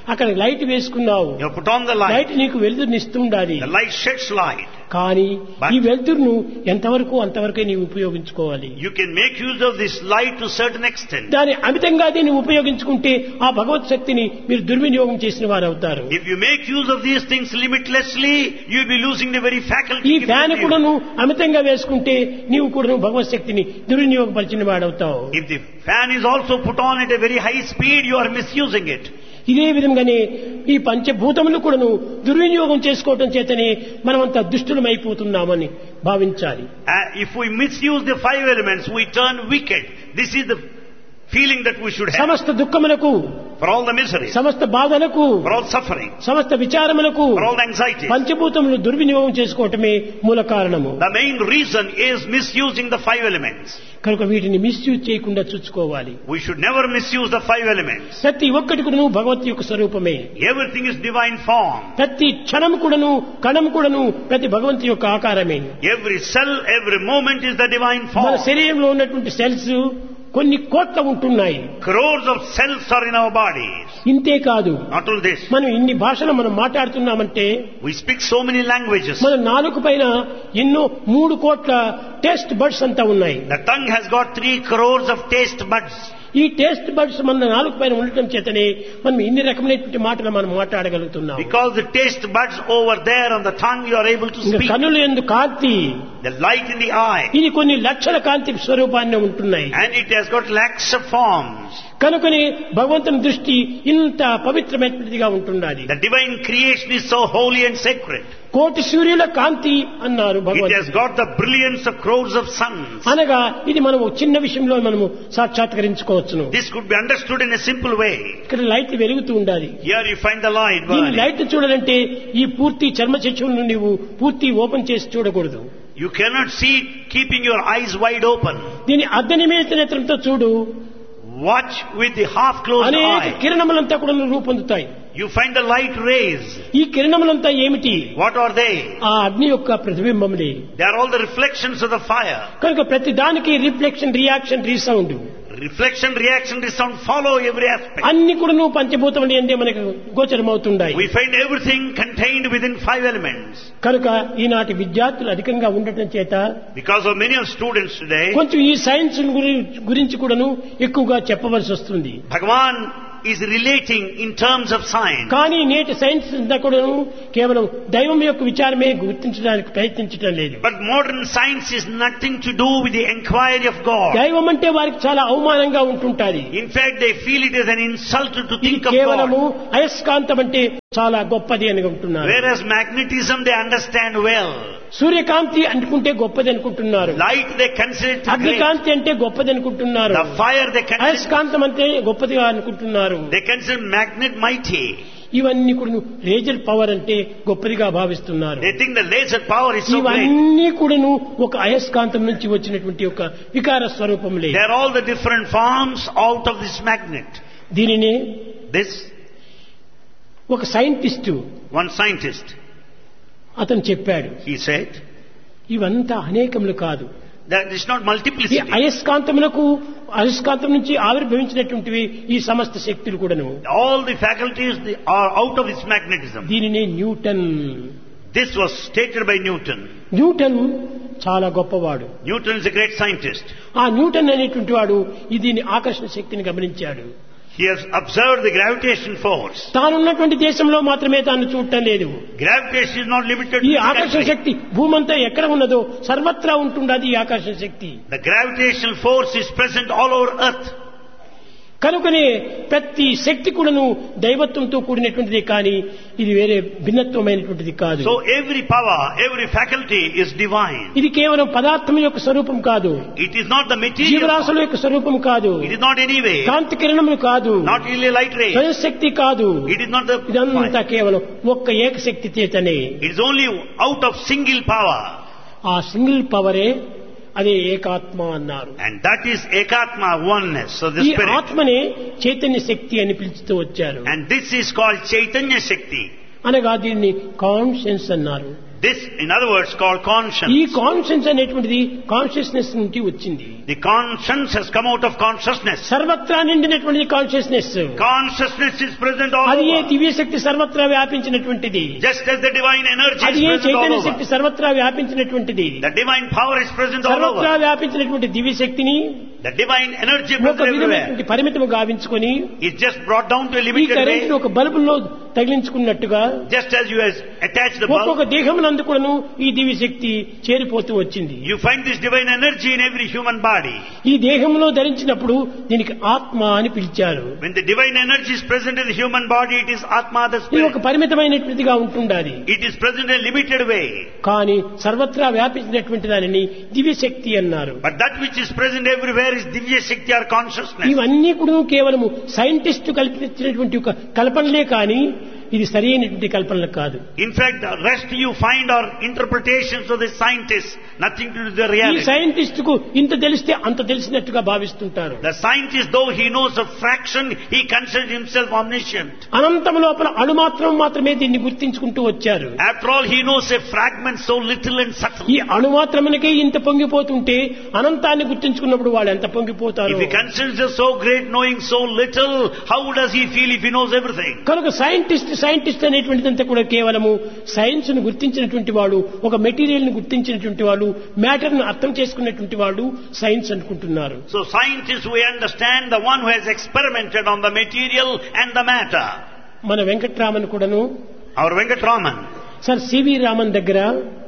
అక్కడ లైట్ వేసుకున్నావు. You put on the light. Light నీకు వెలుతురునిస్తుండాలి. The light sheds light. కానీ But- ఈ వెలుతురును ఎంతవరకు అంతవరకే నీవు ఉపయోగించుకోవాలి. You can make use of this light to a certain extent. దాని అమితంగా దీన్ని ఉపయోగించుకుంటే ఆ భగవత్ శక్తిని మీరు దుర్వినియోగం చేసిన వారు అవుతారు. If you make use of these things limitlessly, you will be losing the very faculty. ఈ given ఫ్యాన్ to you. కూడాను అమితంగా వేసుకుంటే నీవు కూడా భగవత్ శక్తిని దుర్వినియోగపరిచిన వాడవుతావు. If the fan is also put on at a very high speed, you are misusing it. ఇదే విధంగానే ఈ పంచభూతములు కూడాను దుర్వినియోగం చేసుకోవటం చేతనే మనమంతా దుష్టులమైపోతున్నామని భావించాలి. Uh, if we misuse the five elements, we turn wicked. This is the feeling that we should have. సమస్త దుఃఖములకు, For all the misery, సమస్త బాధలకు, for all suffering, సమస్త విచారములకు for all the anxiety. పంచభూతములు దుర్వినియోగం చేసుకోవటమే మూల కారణము. The main reason is misusing the five elements. కనుక వీటిని మిస్యూజ్ చేయకుండా చూసుకోవాలి. We should never misuse the five elements. ప్రతి ఒక్కటి కూడాను భగవత్ యొక్క స్వరూపమే. Everything is divine form. ప్రతి క్షణం కూడాను కణం కూడాను ప్రతి భగవంతు యొక్క ఆకారమే. Every cell, every moment is the divine మన form. శరీరంలో ఉన్నటువంటి సెల్స్ కొన్ని కోట్ల ఉంటున్నాయి. Crores of cells are in our bodies. ఇంతే కాదు, Not all this. మనం ఇన్ని భాషలు మనం మాట్లాడుతున్నామంటే We speak so many languages. మన నాలుగు పైన ఎన్నో మూడు కోట్ల టేస్ట్ బడ్స్ అంతా ఉన్నాయి. The tongue has got three crores of taste buds. ఈ టేస్ట్ బడ్స్ మన నాలుగు పైన ఉండటం చేతనే మనం ఇన్ని రకమైనటువంటి మాటలు మనం మాట్లాడగలుగుతున్నాం. Because the taste buds over there on the tongue, you are able to ఇంకా speak. కన్నుల యందు కాంతి, The light in the eye. ఇది కొన్ని లక్షల కాంతి స్వరూపాన్ని ఉంటున్నాయి. And it has got lakhs of forms. కనుకని భగవంతుని దృష్టి ఇంత పవిత్రమైనదిగా ఉంటున్నది. The divine creation is so holy and sacred. కోటి సూర్యుల కాంతి అన్నారు It has భగవంతుడు. got the brilliance of crores of suns. అనగా ఇది మనం ఒక చిన్న విషయంలో మనము సాక్షాత్కరించుకోవచ్చును. This could be understood in a simple way. ఇక్కడ లైట్ వెలుగుతూ ఉండాలి. Here you find the light దీని burning. లైట్ చూడాలంటే ఈ పూర్తి చర్మ చక్షువులను నీవు పూర్తి ఓపెన్ చేసి చూడకూడదు. You cannot see it keeping your eyes wide open. దీని అర్ధనిమేష నేత్రంతో చూడు. Watch with the half closed అనేక eye. కిరణములంతా కూడా రూపొందుతాయి. You find the light rays. ఈ కిరణములంతా ఏమిటి? What are they? ఆ అగ్ని యొక్క ప్రతిబింబములే. They are all the reflections of the fire. కనుక ప్రతి దానికి reflection, reaction, resound Reflection, reaction, resound follow every aspect. అన్ని కూడా నువ్వు పంచభూతములు అంటే మనకు గోచరమవుతుంటాయి. We find everything contained within five elements. కనుక ఈనాటి విద్యార్థులు అధికంగా ఉండటం చేత Because of many of students today, కొంచెం ఈ సైన్స్ గురించి కూడాను ఎక్కువగా చెప్పవలసి వస్తుంది. Bhagavan is relating in terms of science. కానీ నేటి సైన్స్ అంతా కూడాను కేవలం దైవం యొక్క విచారమే గుర్తించడానికి ప్రయత్నించడం లేదు. But modern science is nothing to do with the inquiry of God. దైవం అంటే వారికి చాలా అవమానంగా ఉంటుంటాది. In fact, they feel it is an insult to ఇది think of కేవలము God. అయస్కాంతం అంటే చాలా గొప్పది అని అంటున్నారు. Whereas magnetism they understand well. సూర్యకాంతి అనుకుంటే గొప్పది అనుకుంటున్నారు. Light they consider it great. అగ్నికాంతి అంటే గొప్పది అనుకుంటున్నారు. The fire they consider, అయస్కాంతం అంటే గొప్పదిగా అనుకుంటున్నారు. they consider magnet mighty. ఇవన్నీ కూడా లేజర్ పవర్ అంటే గొప్పదిగా భావిస్తున్నారు. They think the laser power is so great. ఇవన్నీ కూడాను ఒక అయస్కాంతం నుంచి వచ్చినటువంటి ఒక వికార స్వరూపములే. They are all the different forms out of this magnet. దీనిని This ఒక సైంటిస్టు one scientist, అతను చెప్పాడు, he said, ఇవంతా అనేకములు కాదు, that is not ఈ multiplicity. అయస్కాంతములకు అయస్కాంతం నుంచి ఆవిర్భవించినటువంటివి ఈ సమస్త శక్తులు కూడాను. All the faculties they are out of this magnetism. దీనినే Newton. This was stated by Newton. Newton చాలా గొప్పవాడు. Newton is a great scientist. ఆ న్యూటన్ అనేటువంటి వాడు ఈ దీని ఆకర్షణ శక్తిని గమనించాడు. He has observed the gravitation force. తానున్నటువంటి దేశంలో మాత్రమే తాను చూడటం లేదు. Gravitation is not limited to ఈ this ఆకర్షణ country. శక్తి భూమంతా ఎక్కడ ఉన్నదో సర్వత్రా ఉంటుండది ఈ ఆకర్షణ శక్తి. The gravitational force is present all over earth. కనుకనే ప్రతి శక్తి కూడాను దైవత్వంతో కూడినటువంటిది, కానీ ఇది వేరే భిన్నత్వమైనటువంటిది కాదు. So every power, every faculty is divine. ఇది కేవలం పదార్థం యొక్క స్వరూపం కాదు, It is not the material. జీవరాశుల యొక్క స్వరూపం కాదు, It is not any way. కాంతి కిరణములు కాదు, Not really light ray. స్వయంశక్తి కాదు. It is not the ఇదంతా కేవలం ఒక్క ఏకశక్తి చేతనే. It is only out of single power. ఆ సింగిల్ పవరే అదే ఏకాత్మ అన్నారు. And that is Ekatma, oneness of the ఈ spirit. ఆత్మనే చైతన్య శక్తి అని పిలుస్తూ వచ్చారు. And this is called Chaitanya Shakti. అనగా దీన్ని కాన్షియన్స్ అన్నారు. This, in other words, called conscience. ఈ కాన్షియన్స్ అనేటువంటిది కాన్షియస్నెస్ నుండి వచ్చింది. The conscience has come out of consciousness. సర్వత్రా నిండినటువంటి consciousness. Consciousness is present all అది ఏ over. దివ్య శక్తి సర్వత్రా వ్యాపించినటువంటిది. Just as the divine energy అది is A present all Chaitanya over. శక్తి సర్వత్రా వ్యాపించినటువంటిది. The divine power is present all సర్వత్రా over. వ్యాపించినటువంటి దివ్య శక్తిని The divine energy ఒక present everywhere. విధమైనటువంటి పరిమితము గావించుకొని It's just brought down to a ఈ limited current way. ఒక బల్బులో తగిలించుకున్నట్టుగా Just as you has attached the ఒక్కొక్క bulb, దేహమునందు కూడాను ఈ దివ్య శక్తి చేరిపోతూ వచ్చింది. you find this divine energy in every human body. ఈ దేహంలో ధరించినప్పుడు దీనికి ఆత్మ అని పిలిచారు. When the divine energy is present in the human body, it is Atma, the ఇది ఒక spirit. పరిమితమైనటువంటిదిగా ఉంటుండాలి. It is present in a limited way. కానీ సర్వత్రా వ్యాపించినటువంటి దానిని దివ్య శక్తి అన్నారు. But that which is present everywhere is Divya Shakti or consciousness. ఇవన్నీ కూడా కేవలము సైంటిస్ట్ కల్పించినటువంటి ఒక కల్పనలే కానీ ఇది సరైనటువంటి కల్పనలు కాదు. In fact, the rest you find are interpretations of the scientists, nothing to do with the ఈ reality. సైంటిస్ట్ కు ఇంత తెలిస్తే అంత తెలిసినట్టుగా భావిస్తుంటారు. The scientist, though he knows a fraction, he considers himself omniscient. అనంతం లోపల అణు మాత్రం మాత్రమే దీన్ని గుర్తించుకుంటూ వచ్చారు. After all, he knows a fragment so little and subtle. ఈ అణు మాత్రమునకే ఇంత పొంగిపోతుంటే అనంతాన్ని గుర్తించుకున్నప్పుడు వాళ్ళు ఎంత పొంగిపోతారు. If he considers himself so great, knowing so little, how does he feel if he knows everything? కనుక సైంటిస్ట్ సైంటిస్ట్ అనేటువంటిదంతా కూడా కేవలము సైన్స్ ను గుర్తించినటువంటి వాడు, ఒక మెటీరియల్ ను గుర్తించినటువంటి వాడు, మ్యాటర్ ను అర్థం చేసుకున్నటువంటి వాడు సైన్స్ అనుకుంటున్నారు. So scientists, we understand the one who has experimented on the material and the matter. మన వెంకట్రామన్ కూడాను Our Venkatraman, sir CV Raman దగ్గర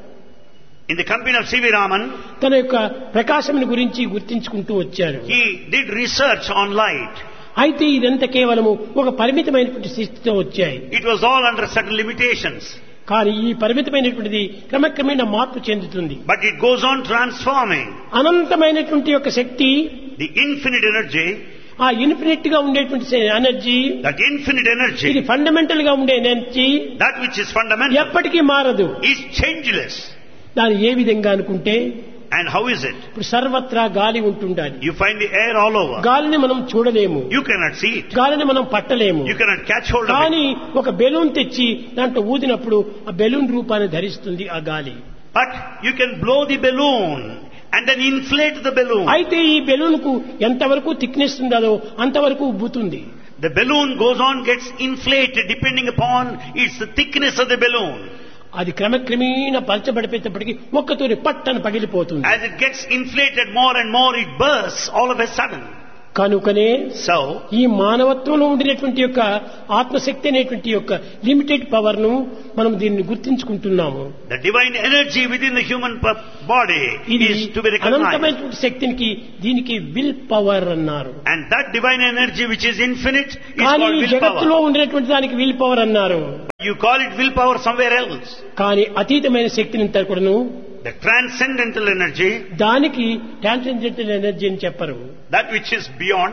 in the company of C V Raman, తన యొక్క ప్రకాశముని గురించి గుర్తించుకుంటూ వచ్చారు. he did research on light. అయితే ఇదంతా కేవలము ఒక పరిమితమైనటువంటి స్థితితో వచ్చాయి. It was all under certain limitations. కానీ ఈ పరిమితమైనటువంటిది క్రమక్రమేణా మార్పు చెందుతుంది. But it goes on transforming. అనంతమైనటువంటి యొక్క శక్తి, The infinite energy, ఆ ఇన్ఫినిట్ గా ఉండేటువంటి ఎనర్జీ, that infinite ఇది energy, ఫండమెంటల్ గా ఉండే energy that which is fundamental, ఎప్పటికీ మారదు. is changeless. దాని ఏ విధంగా అనుకుంటే And how is it? ఇప్పుడు సర్వత్రా గాలి ఉంటుండాలి. You find the air all over. గాలిని మనం చూడలేము, You cannot see it. గాలిని మనం పట్టలేము. You cannot catch hold of కానీ it. ఒక బెలూన్ తెచ్చి దాంట్లో ఊదినప్పుడు ఆ బెలూన్ రూపాన్ని ధరిస్తుంది ఆ గాలి. But you can blow the balloon and then inflate the balloon. అయితే ఈ బెలూన్ కు ఎంతవరకు థిక్నెస్ ఉందో అంతవరకు ఉబ్బుతుంది. The balloon goes on, gets inflated depending upon its the thickness of the balloon. అది క్రమక్రమేణా పలచబడిపోయేటప్పటికి ఒక్కతోని పట్టని పగిలిపోతుంది. As it gets inflated more and more, it bursts all of a sudden. కనుకనే So, ఈ మానవత్వంలో ఉండినటువంటి యొక్క ఆత్మశక్తి అనేటువంటి యొక్క లిమిటెడ్ పవర్ ను మనం దీన్ని గుర్తించుకుంటున్నాము. the divine energy within the human p- body ఇది is to be recognized. అనంతమైనటువంటి శక్తికి దీనికి విల్ పవర్ అన్నారు. And that divine energy which is infinite is కానీ called ఈ willpower. జగత్తులో ఉండినటువంటి దానికి విల్ పవర్ అన్నారు. You call it willpower somewhere else. కానీ అతీతమైన శక్తిని అంతా కూడాను The transcendental energy, దానికి ట్రాన్సెండెంటల్ ఎనర్జీ అని చెప్పరు. that which is beyond,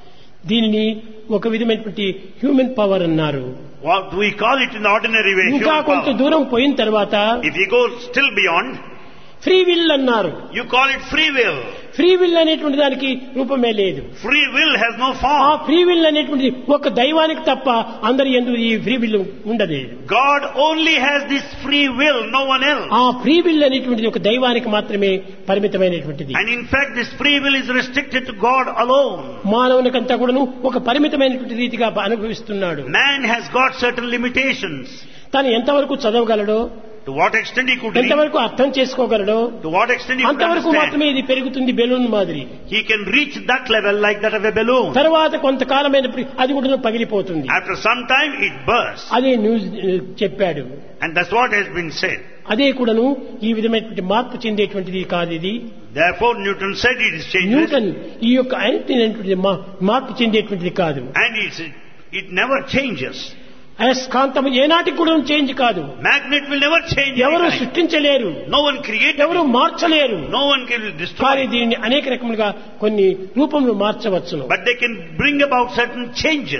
దీనిని ఒక విధమైనటువంటి హ్యూమన్ పవర్ అన్నారు. what we call it in the ordinary way, ఇంకా human కొంత power. దూరం పోయిన తర్వాత If you go still beyond, free will అన్నారు. you call it free will. Free will అనేటువంటి దానికి రూపమే లేదు. Free will has no ఆ form. ఫ్రీ విల్ అనేటువంటిది ఒక దైవానికి తప్ప అందరి యందు ఈ ఫ్రీ విల్ ఉండదు. God only has this free will, no one else. ఆ ఫ్రీ విల్ అనేటువంటిది ఒక దైవానికి మాత్రమే పరిమితమైనటువంటిది. And in fact, this free will is restricted to God alone. మానవునికంతా కూడాను ఒక పరిమితమైనటువంటి రీతిగా అనుభవిస్తున్నాడు. Man has got certain limitations. తను ఎంతవరకు చదవగలడో, To what extent he could read, ఎంతవరకు అర్థం చేసుకోగలడో to what extent he could అంతవరకు understand. మాత్రమే ఇది పెరుగుతుంది బెలూన్ మాదిరి. He can reach that level like that of a balloon. తర్వాత కొంతకాలమైనప్పుడు అది కూడా పగిలిపోతుంది. After some time, it bursts. అదే న్యూస్ చెప్పాడు. And that's what has been said. అదే కూడాను ఈ విధమైనటువంటి మార్పు చెందేటువంటిది కాదు ఇది. Therefore, Newton said it is changeless. Newton ఈ యొక్క ఐన్స్టీన్ మార్పు చెందేటువంటిది కాదు. And it's, it never changes. అయస్కాంతం ఏనాటికి కూడా చేంజ్ కాదు. Magnet will never change. ఎవరు anytime. సృష్టించలేరు, No one created ఎవరు it. మార్చలేరు. No one can కానీ destroy it. దీన్ని అనేక రకములుగా కొన్ని రూపంలో మార్చవచ్చును. But they can bring about certain changes.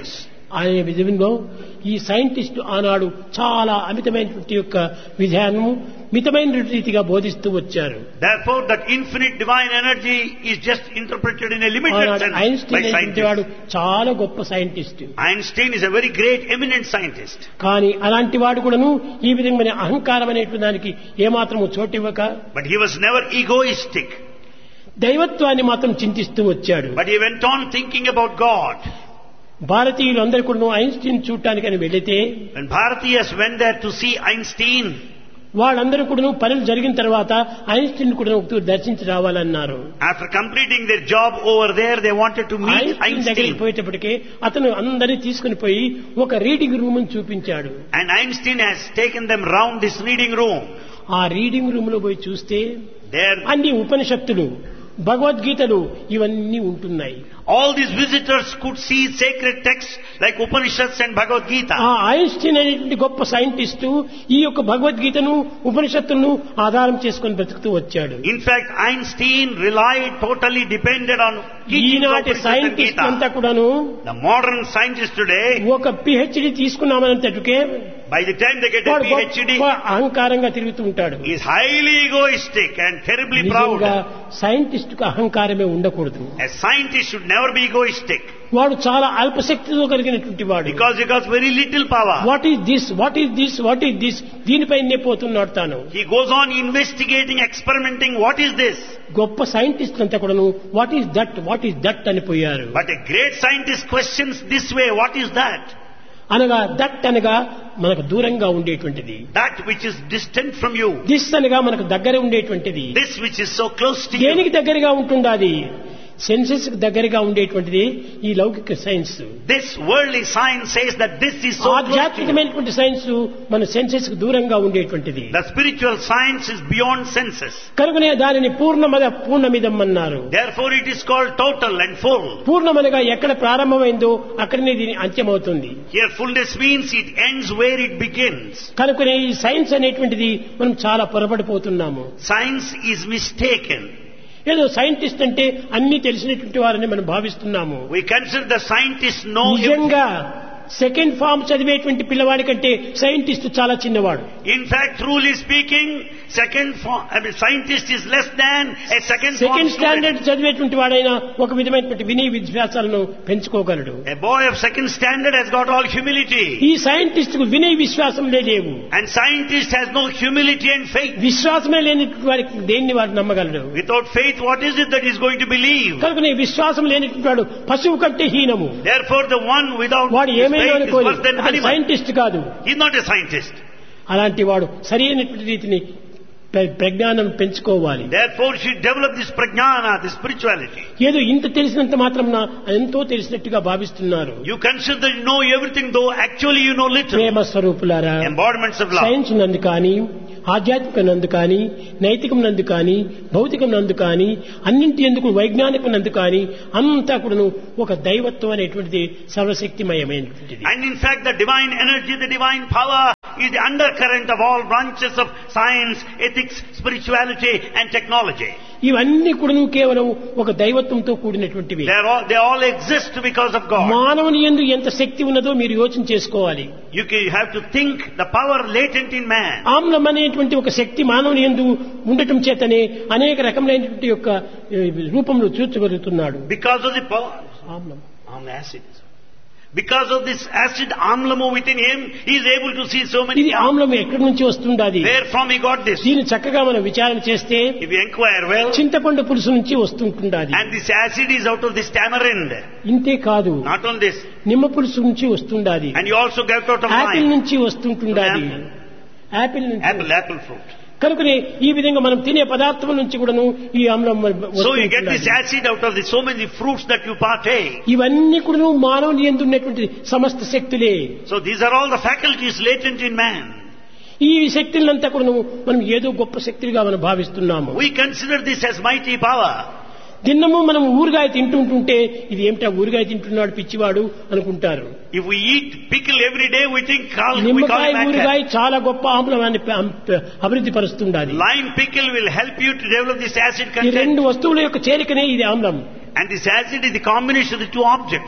అనే విధంగా ఈ సైంటిస్ట్ ఆనాడు చాలా అమితమైనటువంటి యొక్క విధానము మితమైన రీతిగా బోధిస్తూ వచ్చారు. Therefore, that infinite divine energy is just interpreted in a limited sense by Einstein అనేటువంటి వాడు scientists. చాలా గొప్ప scientist. Einstein is a very great, eminent scientist. కానీ అలాంటి వాడు కూడాను ఈ విధమైన అహంకారం అనేటువంటి దానికి ఏమాత్రము చోటివ్వక But he was never egoistic. దైవత్వాన్ని మాత్రం చింతిస్తూ వచ్చాడు. But he went on thinking about God. భారతీయులు అందరూ కూడా ఐన్స్టీన్ చూడటానికి అని వెళితే When Bharatiyas went there to see Einstein, వాళ్ళందరూ కూడా పనులు జరిగిన తర్వాత ఐన్స్టీన్ కూడా ఒకసారి దర్శించి రావాలన్నారు. after completing their job over there, they wanted to meet Einstein దగ్గరికి Einstein. పోయేటప్పటికే అతను అందరినీ తీసుకుని పోయి ఒక రీడింగ్ రూమ్ చూపించాడు. And Einstein has taken them round this reading room. ఆ రీడింగ్ రూమ్ లో పోయి చూస్తే There, అన్ని ఉపనిషత్తులు, భగవద్గీతలు ఇవన్నీ ఉంటున్నాయి. all these visitors could see sacred texts like Upanishads and Bhagavad Gita. ఆ ఐన్స్టీన్ అనేటువంటి గొప్ప సైంటిస్టు ఈ యొక్క భగవద్గీతను ఉపనిషత్తులను ఆధారం చేసుకుని బ్రతుకుతూ వచ్చాడు. In fact, Einstein relied, totally depended on teachings of ఈనాటి Upanishads and సైంటిస్ట్ అంతా Gita. కూడాను The modern scientists today, ఒక PhD తీసుకున్నామనంతటికే by the time they get a వాడు PhD, గొప్ప అహంకారంగా తిరుగుతూ ఉంటాడు. is highly egoistic and terribly నిజంగా proud. సైంటిస్ట్ కు అహంకారమే ఉండకూడదు. A scientist should never be egoistic వాడు చాలా అల్పశక్తితో కలిగినటువంటి వాడు. because he got very little power. What is this, what is this, what is this, దీనిపైనే పోతున్నాడు తాను. He goes on investigating, experimenting. What is this? గొప్ప scientist అంతా కూడాను what is that, what is that అని పోయారు. But a great scientist questions this way, what is that? అనగా that అనగా మనకు దూరంగా ఉండేటువంటిది, That which is distant from you. This అనగా మనకు దగ్గర ఉండేటువంటిది. This which is so close to you. దేనికి దగ్గరగా ఉంటుండాది? సెన్సెస్ కు దగ్గరగా ఉండేటువంటిది ఈ లౌకిక science. This worldly science says that this is so close to you. ఆధ్యాత్మికమైనటువంటి సైన్స్ మన సెన్సెస్ కు దూరంగా ఉండేటువంటిది. The spiritual science is beyond senses. కనుకనే దానిని పూర్ణమద పూర్ణమిదం అన్నారు. Therefore it is called total and full. పూర్ణమనగా ఎక్కడ ప్రారంభమైందో అక్కడనే దీని అంత్యమవుతుంది. Here fullness means it ends where it begins. కనుకనే ఈ సైన్స్ అనేటువంటిది మనం చాలా పొరపడిపోతున్నాము. Science is mistaken. ఏదో సైంటిస్ట్ అంటే అన్ని తెలిసినటువంటి వారని మనం భావిస్తున్నాము. We consider the scientists know everything. నిజంగా సెకండ్ ఫార్మ్ చదివేటువంటి పిల్లవాడి కంటే సైంటిస్ట్ చాలా చిన్నవాడు. In fact, truly speaking, second form, I mean, scientist is less than a second form second student. Standard చదివేటువంటి వాడైనా ఒక విధమైనటువంటి వినయ విశ్వాసాలను పెంచుకోగలడు. A boy of second standard has got all humility. ఈ సైంటిస్ట్ కు వినయ విశ్వాసంలే లేవు. And scientist has no humility and faith. విశ్వాసమే లేనటువంటి వారికి దేన్ని వాడు నమ్మగలడు? Without faith, what is it that he is going to believe? కనుక నీ విశ్వాసం లేనటువంటి వాడు పశువు కంటే హీనము. Therefore, the one without వాడు his ఏమైనా faith is అనుకోని worse than animal. సైంటిస్ట్ కాదు. He is not a scientist. అలాంటి వాడు సరి అయినటువంటి రీతిని ప్ర- ప్రజ్ఞానం పెంచుకోవాలి. Therefore, she developed this prajnana, this spirituality. ఏదో ఇంత తెలిసినంత మాత్రం ఎంతో తెలిసినట్టుగా భావిస్తున్నారు. You consider that you know everything, though actually you know little. ప్రేమ స్వరూపులారా, Embodiments of love. సైన్స్ నందు కానీ, ఆధ్యాత్మిక నందు కానీ, నైతికం నందు కానీ, భౌతికం నందు కానీ, అన్నింటి ఎందుకు వైజ్ఞానికం నందు కానీ అంతా కూడాను ఒక దైవత్వం అనేటువంటిది సర్వశక్తిమయమైనటువంటిది. And in fact, the divine energy, the divine power is the undercurrent of all branches of science, ethics, spirituality and technology. ఇవన్నీ కూడాను కేవలం ఒక దైవత్వంతో కూడినటువంటివి. They are all, they all exist because of God. మానవుని యందు ఎంత శక్తి ఉన్నదో మీరు యోచన చేసుకోవాలి. You can- you have to think the power latent in man. ఆమ్లం అనేటువంటి ఒక శక్తి మానవుని యందు ఉండటం చేతనే అనేక రకములైనటువంటి యొక్క ఏ, రూపంలో చూచగలుగుతున్నాడు. Because of the power. ఆమ్లం Amla acid. Because of this acid amlamu within him, he is able to see so many. ఇది ఆమ్లం ఎక్కడి నుంచి వస్తుండాది? Where from he got this? దీన్ని చక్కగా మనం విచారణ చేస్తే If you inquire well, చింతపండు పులుసు నుంచి వస్తుంటుండాది. and this acid is out of this tamarind. ఇంతే కాదు, Not on this. నిమ్మ పులుసు నుంచి వస్తుండాది. And you also get out of Apple lime. నుంచి వస్తుంటుండాది. యాపిల్ నుంచి. Apple, apple fruit. కనుకనే ఈ విధంగా మనం తినే పదార్థం నుంచి కూడాను ఈ ఆమ్లం So you get this వస్తుంటుండాది. acid out of the so many fruits that you partake. ఇవన్నీ కూడాను మానవుని యందు ఉన్నటువంటి సమస్త శక్తులే. So these are all the faculties latent in man. ఈ శక్తులంతా కూడాను మనం ఏదో గొప్ప శక్తులుగా మనం భావిస్తున్నాము. We consider this as mighty power. దిన్నము మనం ఊరగాయ తింటుంటుంటే ఇది ఏమిటా ఊరగాయ తింటున్నాడు పిచ్చివాడు అనుకుంటారు. If we eat pickle every day, we think call, we call నిమ్మకాయ it ఊరగాయ madness. చాలా గొప్ప ఆమ్లాన్ని ప- అభివృద్ధి పరుస్తుండాలి. Lime pickle will help you to develop this acid ఈ content. రెండు వస్తువుల యొక్క చేరికనే ఇది ఆమ్లం. And this acid is the combination of the two objects.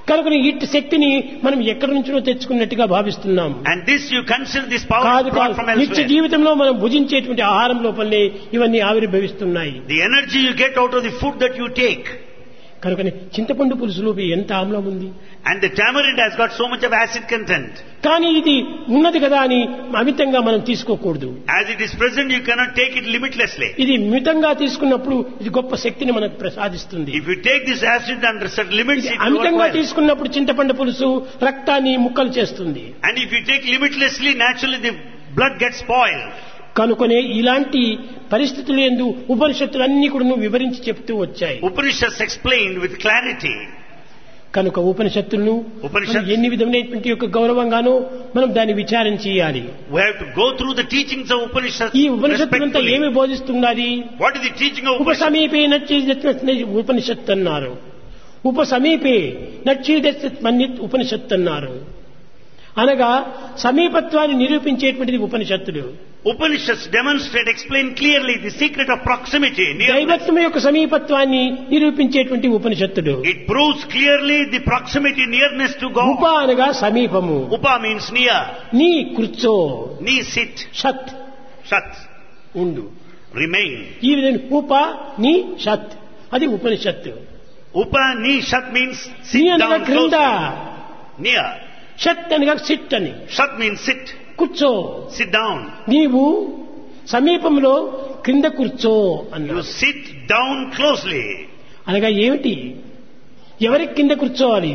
కనుక ఇట్టి శక్తిని మనం ఎక్కడి నుంచో తెచ్చుకున్నట్టుగా భావిస్తున్నాం. And this you consider this power కాదు brought from కాదు, నిత్య elsewhere. జీవితంలో మనం భుజించేటువంటి ఆహారం లోపలనే ఇవన్నీ ఆవిర్భవిస్తున్నాయి. The energy you get out of the food that you take. కనుక చింతపండు పులుసులో ఎంత ఆమ్లం ఉంది. And the tamarind has got so much of acid content. కానీ ఇది ఉన్నది కదా అని అమితంగా మనం తీసుకోకూడదు. As it is present, you cannot take it limitlessly. ఇది మితంగా తీసుకున్నప్పుడు ఇది గొప్ప శక్తిని మనకు ప్రసాదిస్తుంది. If you take this acid under certain limits, it will work అమితంగా well. తీసుకున్నప్పుడు చింతపండు పులుసు రక్తాన్ని ముక్కలు చేస్తుంది. And if you take limitlessly, naturally the blood gets spoiled. కనుకొనే ఇలాంటి పరిస్థితులు యందు ఉపనిషత్తులు అన్ని కూడా వివరించి చెప్తూ వచ్చాయి. Upanishads explained with clarity. కనుక ఉపనిషత్తులను Upanishads- మనం ఎన్ని విధమైనటువంటి యొక్క గౌరవంగానో మనం దాన్ని విచారం చేయాలి. We have to go through the teachings of Upanishads ఈ ఉపనిషత్తులంతా respectfully. ఏమి బోధిస్తున్నది? What is the teaching of Upanishads? ఉపసమీపే నచ్చి ఉపనిషత్తు అన్నారు. ఉపసమీపే నచ్చి ఉపనిషత్తు అన్నారు. అనగా సమీపత్వాన్ని నిరూపించేటువంటిది ఉపనిషత్తులు. Upanishads demonstrate, explain clearly the secret of proximity, nearness. దైవత్వం యొక్క సమీపత్వాన్ని నిరూపించేటువంటి ఉపనిషత్తులు. It proves clearly the proximity, nearness to ఉప God. అనగా సమీపము. Upa means near. నీ కూర్చో, Ni sit. Sheath Shat. ఉండు. Remain. ఈ విధంగా ఉప నీ షత్ అది ఉపనిషత్తు. Upa ni shat means నీ sit అనగా down క్రింద, closely. Near. షత్ అనగా సిట్ అని. Shat means sit. కూర్చో. Sit down. నీవు సమీపంలో క్రింద కూర్చో You అన్నాడు. sit down closely. అనగా ఏమిటి? ఎవరికి కింద కూర్చోవాలి?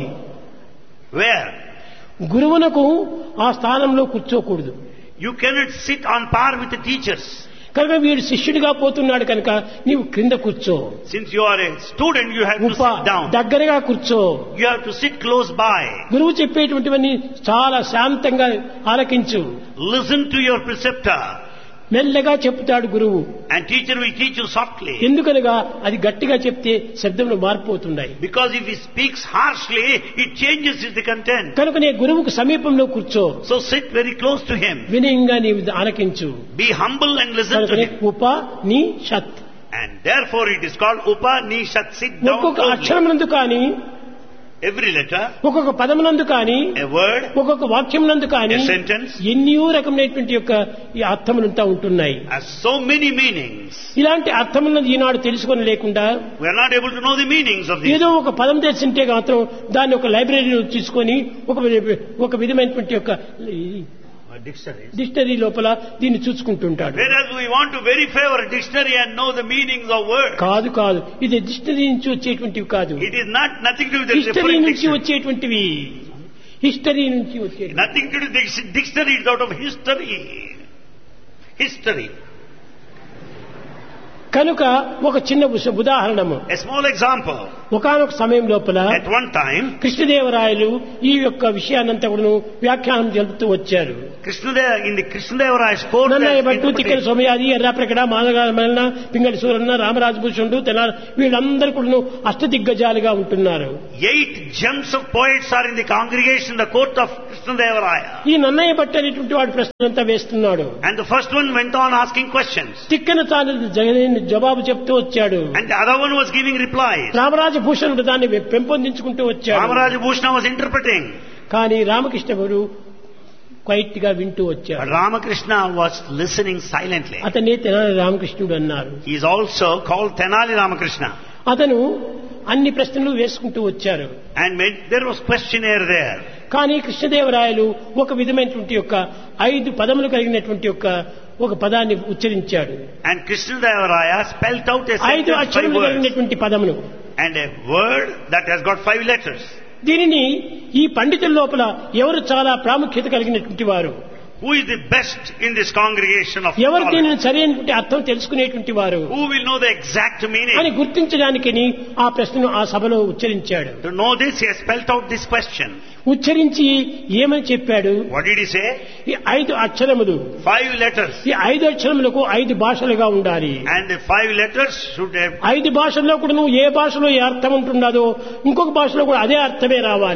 Where? గురువునకు ఆ స్థానంలో కూర్చోకూడదు. You cannot sit on par with the teachers. కనుక వీడు శిష్యుడిగా పోతున్నాడు కనుక నీవు క్రింద కూర్చో. Since you are a student, you have to ఉప sit down. దగ్గరగా కూర్చో. You have to sit close by. గురువు చెప్పేటువంటివన్నీ చాలా శాంతంగా ఆలకించు. Listen to your preceptor. మెల్లగా చెప్తాడు గురువు. And teacher will teach you softly. ఎందుకనగా అది గట్టిగా చెప్తే శబ్దంలో మారిపోతున్నాయి. Because if he speaks harshly, it changes the content. కనుక నీ గురువుకు సమీపంలో కూర్చో. So sit very close to him. వినయంగా నీవు ఆలకించు. Be humble and listen to కనుకనే him. ఉప నీ sheath. And therefore it is called Upa Nishat. Sit down ఒక్కొక్క closely. అక్షరమునందు కానీ, Every letter, ఒక్కొక్క పదమునందు కానీ, a word, ఒక్కొక్క వాక్యమునందు కానీ a sentence ఎన్నో రకమైనటువంటి యొక్క ఈ అర్థములంతా ఉంటున్నాయి. has so many meanings. ఇలాంటి అర్థములను ఈనాడు తెలుసుకొని లేకుండా We are not able to know the meanings of these. ఏదో ఒక పదం తెలిసింటే మాత్రం దాన్ని ఒక లైబ్రరీలో తీసుకొని ఒక ఒక విధమైనటువంటి యొక్క Dictionaries. డిక్షనరీ లోపల దీన్ని చూసుకుంటుంటాడు. Whereas we want to verify our dictionary and know the meanings of words. కాదు కాదు, ఇది డిక్షనరీ నుంచి వచ్చేటువంటివి కాదు. It is not nothing to do with the history referring నుంచి dictionary. వచ్చేటువంటివి. హిస్టరీ నుంచి వచ్చేది. Nothing to do with the dictionary. It's out of history. History. కనుక ఒక చిన్న ఉస- ఉదాహరణము. A small example. ఒకానొక సమయం లోపల At one time, కృష్ణదేవరాయలు ఈ యొక్క విషయాన్నంతా కూడా వ్యాఖ్యానం జరుపుతూ వచ్చారు. Krishnadeva, in the Krishnadevaraya's court, Nannaya Bhattu, తిక్కల interpretation- Somayaji, ఎర్రాప్రకట, మాదగా Mallanna, Pingali Suranna, రామరాజభూషణుడు, Tenali వీళ్ళందరూ కూడా అష్టదిగ్గజాలుగా ఉంటున్నారు. eight gems of poets are in the congregation, the court of Krishnadevaraya. ఈ నన్నయ్య భట్టు అనేటువంటి వాడు ప్రశ్నలంతా వేస్తున్నాడు. And the first one went on asking questions. Tikkana తాను జగన్ జవాబు చెప్తూ వచ్చాడు. And the other one was giving replies. రామరాజభూషణుడు దాన్ని పెంపొందించుకుంటూ వచ్చాడు. Ramaraja Bhushana was interpreting. కానీ రామకృష్ణ గురు క్వైట్ గా వింటూ But వచ్చాడు. Ramakrishna was listening silently. అతనే తెనాలి రామకృష్ణుడు అన్నారు. He is also called Tenali Ramakrishna. అతను అన్ని ప్రశ్నలు వేసుకుంటూ వచ్చారు. And when there was questionnaire there. కానీ కృష్ణదేవరాయలు ఒక విధమైనటువంటి యొక్క ఐదు పదములు కలిగినటువంటి యొక్క ఒక పదాన్ని ఉచ్చరించాడు. And Krishnadevaraya spelt out a ఐదు sentence, five అక్షరములు words. కలిగినటువంటి పదములు. And a word that has got five letters. దీనిని ఈ పండితుల లోపల ఎవరు చాలా ప్రాముఖ్యత కలిగినటువంటి వారు, Who is the best in this congregation of ఎవరు scholars? దీనిని సరైనటువంటి అర్థం తెలుసుకునేటువంటి వారు Who will know the exact అని meaning? గుర్తించడానికి ఆ ప్రశ్నను ఆ సభలో ఉచ్చరించాడు. To know this, he has spelt out this question. ఉచ్చరించి ఏమని చెప్పాడు? What did he say? ఈ ఐదు అక్షరములు, Five letters. ఈ ఐదు అక్షరములకు ఐదు భాషలుగా ఉండాలి. And the five letters should have... ఐదు భాషల్లో కూడా నువ్వు ఏ భాషలో ఏ అర్థం ఉంటున్నదో ఇంకొక భాషలో కూడా అదే అర్థమే రావాలి.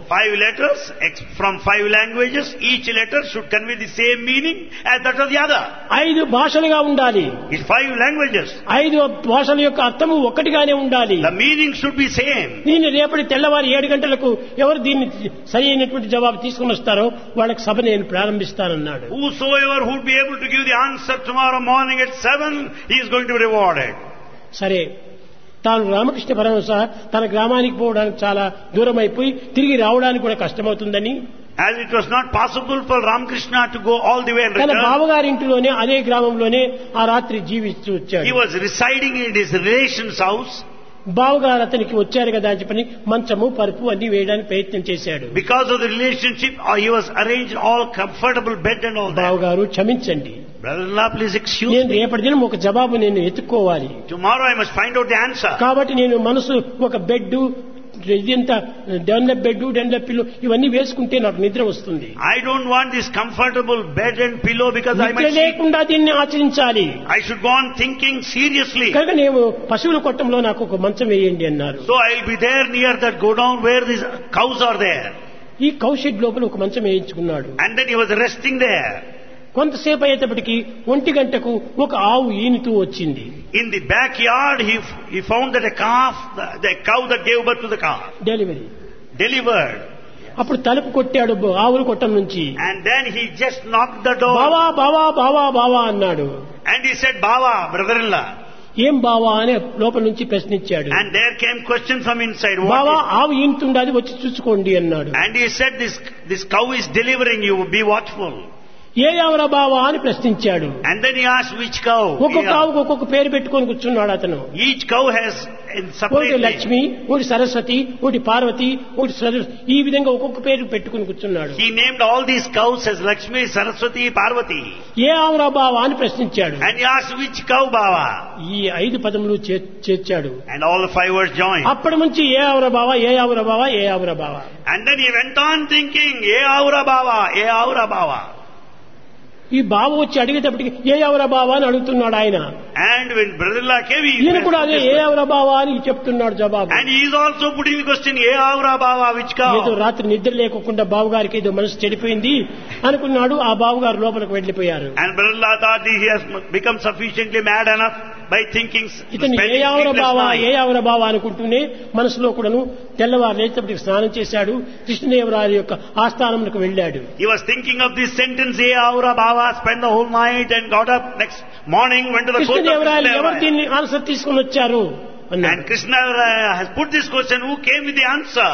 Five letters ex- from five languages, each letter should convey the same meaning as that of the other. ఐదు భాషలుగా ఉండాలి. It's five languages. ఐదు భాషల యొక్క అర్థము ఒక్కటిగానే ఉండాలి. The meaning should be same. దీన్ని రేపటి తెల్లవారు ఏడు గంటలకు ఎవరు దీన్ని సరి అయినటువంటి జవాబు తీసుకుని వస్తారో వాళ్ళకి సభ నేను ప్రారంభిస్తానన్నాడు. Whosoever would be able to give the answer tomorrow morning at seven, he is going to be rewarded. సరే, తాను రామకృష్ణ పరమహంస తన గ్రామానికి పోవడానికి చాలా దూరం అయిపోయి తిరిగి రావడానికి కూడా కష్టమవుతుందని, As it was not possible for Ramakrishna to go all the way and తన return, బావగారింటిలోనే అదే గ్రామంలోనే ఆ రాత్రి జీవిస్తూ he వచ్చాడు. was residing in his relation's house. బావగారు అతనికి వచ్చారు కదా అని చెప్పని మంచము పరుపు అన్ని వేయడానికి ప్రయత్నం చేశాడు. Because of the relationship, uh, he was arranged all comfortable bed and all that. బావగారు క్షమించండి, Brother-in-law, please excuse నేను me. రేపటి దినం ఒక జవాబు నేను ఎత్తుక్కోవాలి. Tomorrow I must find out the answer. కాబట్టి నేను మనసు ఒక బెడ్ ఇదంతా డెన్లప్ బెడ్ డెన్లప్ పిల్లో ఇవన్నీ వేసుకుంటే నాకు నిద్ర వస్తుంది. I don't want this comfortable bed and pillow because I నిద్ర might sleep. లేకుండా దీన్ని ఆచరించాలి. I should go on thinking seriously. కనుక నేను పశువుల కొట్టంలో నాకు ఒక మంచం వేయండి అన్నారు. So I'll be there near that godown where these cows are there. ఈ కౌషెడ్ లోపల ఒక మంచం వేయించుకున్నాడు. And then he was resting there. కొంతసేపు అయ్యేటప్పటికి ఒంటి గంటకు ఒక ఆవు ఈనుతూ వచ్చింది. In the backyard, he, he found that a calf, the, the cow that gave birth to the calf, delivery. delivered. అప్పుడు తలుపు కొట్టాడు ఆవుల కొట్టం నుంచి. And then he just knocked the door. బావా బావా బావా బావా అన్నాడు. And he said, Baba, brother-in-law. ఏం బావా అని లోపల నుంచి ప్రశ్నించాడు. And there came question from inside. బావా What ఆవు ఈనుతుండాది వచ్చి చూసుకోండి అన్నాడు. is? And he said, this, this cow is delivering you, be watchful. ఏ ఆవురా బావా అని ప్రశ్నించాడు. And then he asked which cow. ఒక్కొక్క ఆవుకు ఒక్కొక్క పేరు పెట్టుకొని కూర్చున్నాడు అతను. Each cow has in ఒకటి separate name. లక్ష్మి, ఒకటి సరస్వతి, ఒకటి పార్వతి, ఒకటి సరస్వతి, ఈ విధంగా ఒక్కొక్క పేరు పెట్టుకుని కూర్చున్నాడు. He named all these cows as Lakshmi, Saraswati, Parvati. ఏ ఆవురా బావా అని ప్రశ్నించాడు. And he asked which cow, Baba. ఈ ఐదు పదములు చే- చేర్చాడు. And all the five words joined. అప్పటి నుంచి ఏ ఆవురా బావా, ఏ ఆవురా బావా, ఏ ఆవురా బావా. And then he went on thinking, Ye Aura Baba, Ye Aura Baba. ఈ బావ వచ్చి అడిగేటప్పటికి ఏ ఆవురా బావా అని అడుగుతున్నాడు ఆయన. And when brother-in-law came, he ఈయన కూడా అదే ఏ and ఆవురా బావా అని చెప్తున్నాడు జవాబు. he is also putting the question, Ye Aura Baba, which ఏదో cow? రాత్రి నిద్ర లేకుండా బావగారికి ఏదో మనసు చెడిపోయింది అనుకున్నాడు. ఆ బావగారు లోపలికి వెళ్లిపోయారు. And brother-in-law thought he has become sufficiently mad enough by thinking, ఇతను ఏ spending ఆవుర sleepless బావా ఏ night. ఆవుర బావా అనుకుంటూనే మనసులో కూడాను తెల్లవారు లేచేటప్పటికి స్నానం చేశాడు. కృష్ణదేవరాయల యొక్క ఆస్థానంకు వెళ్ళాడు. He was thinking of this sentence, Ye Aura Baba, spent the whole night and got up next morning, went to the court of కృష్ణదేవరాయలు ఎవరు Krishna. దీన్ని ఆన్సర్ తీసుకుని వచ్చారు అన్నాడు. And Krishna uh, has put this question, who came with the answer?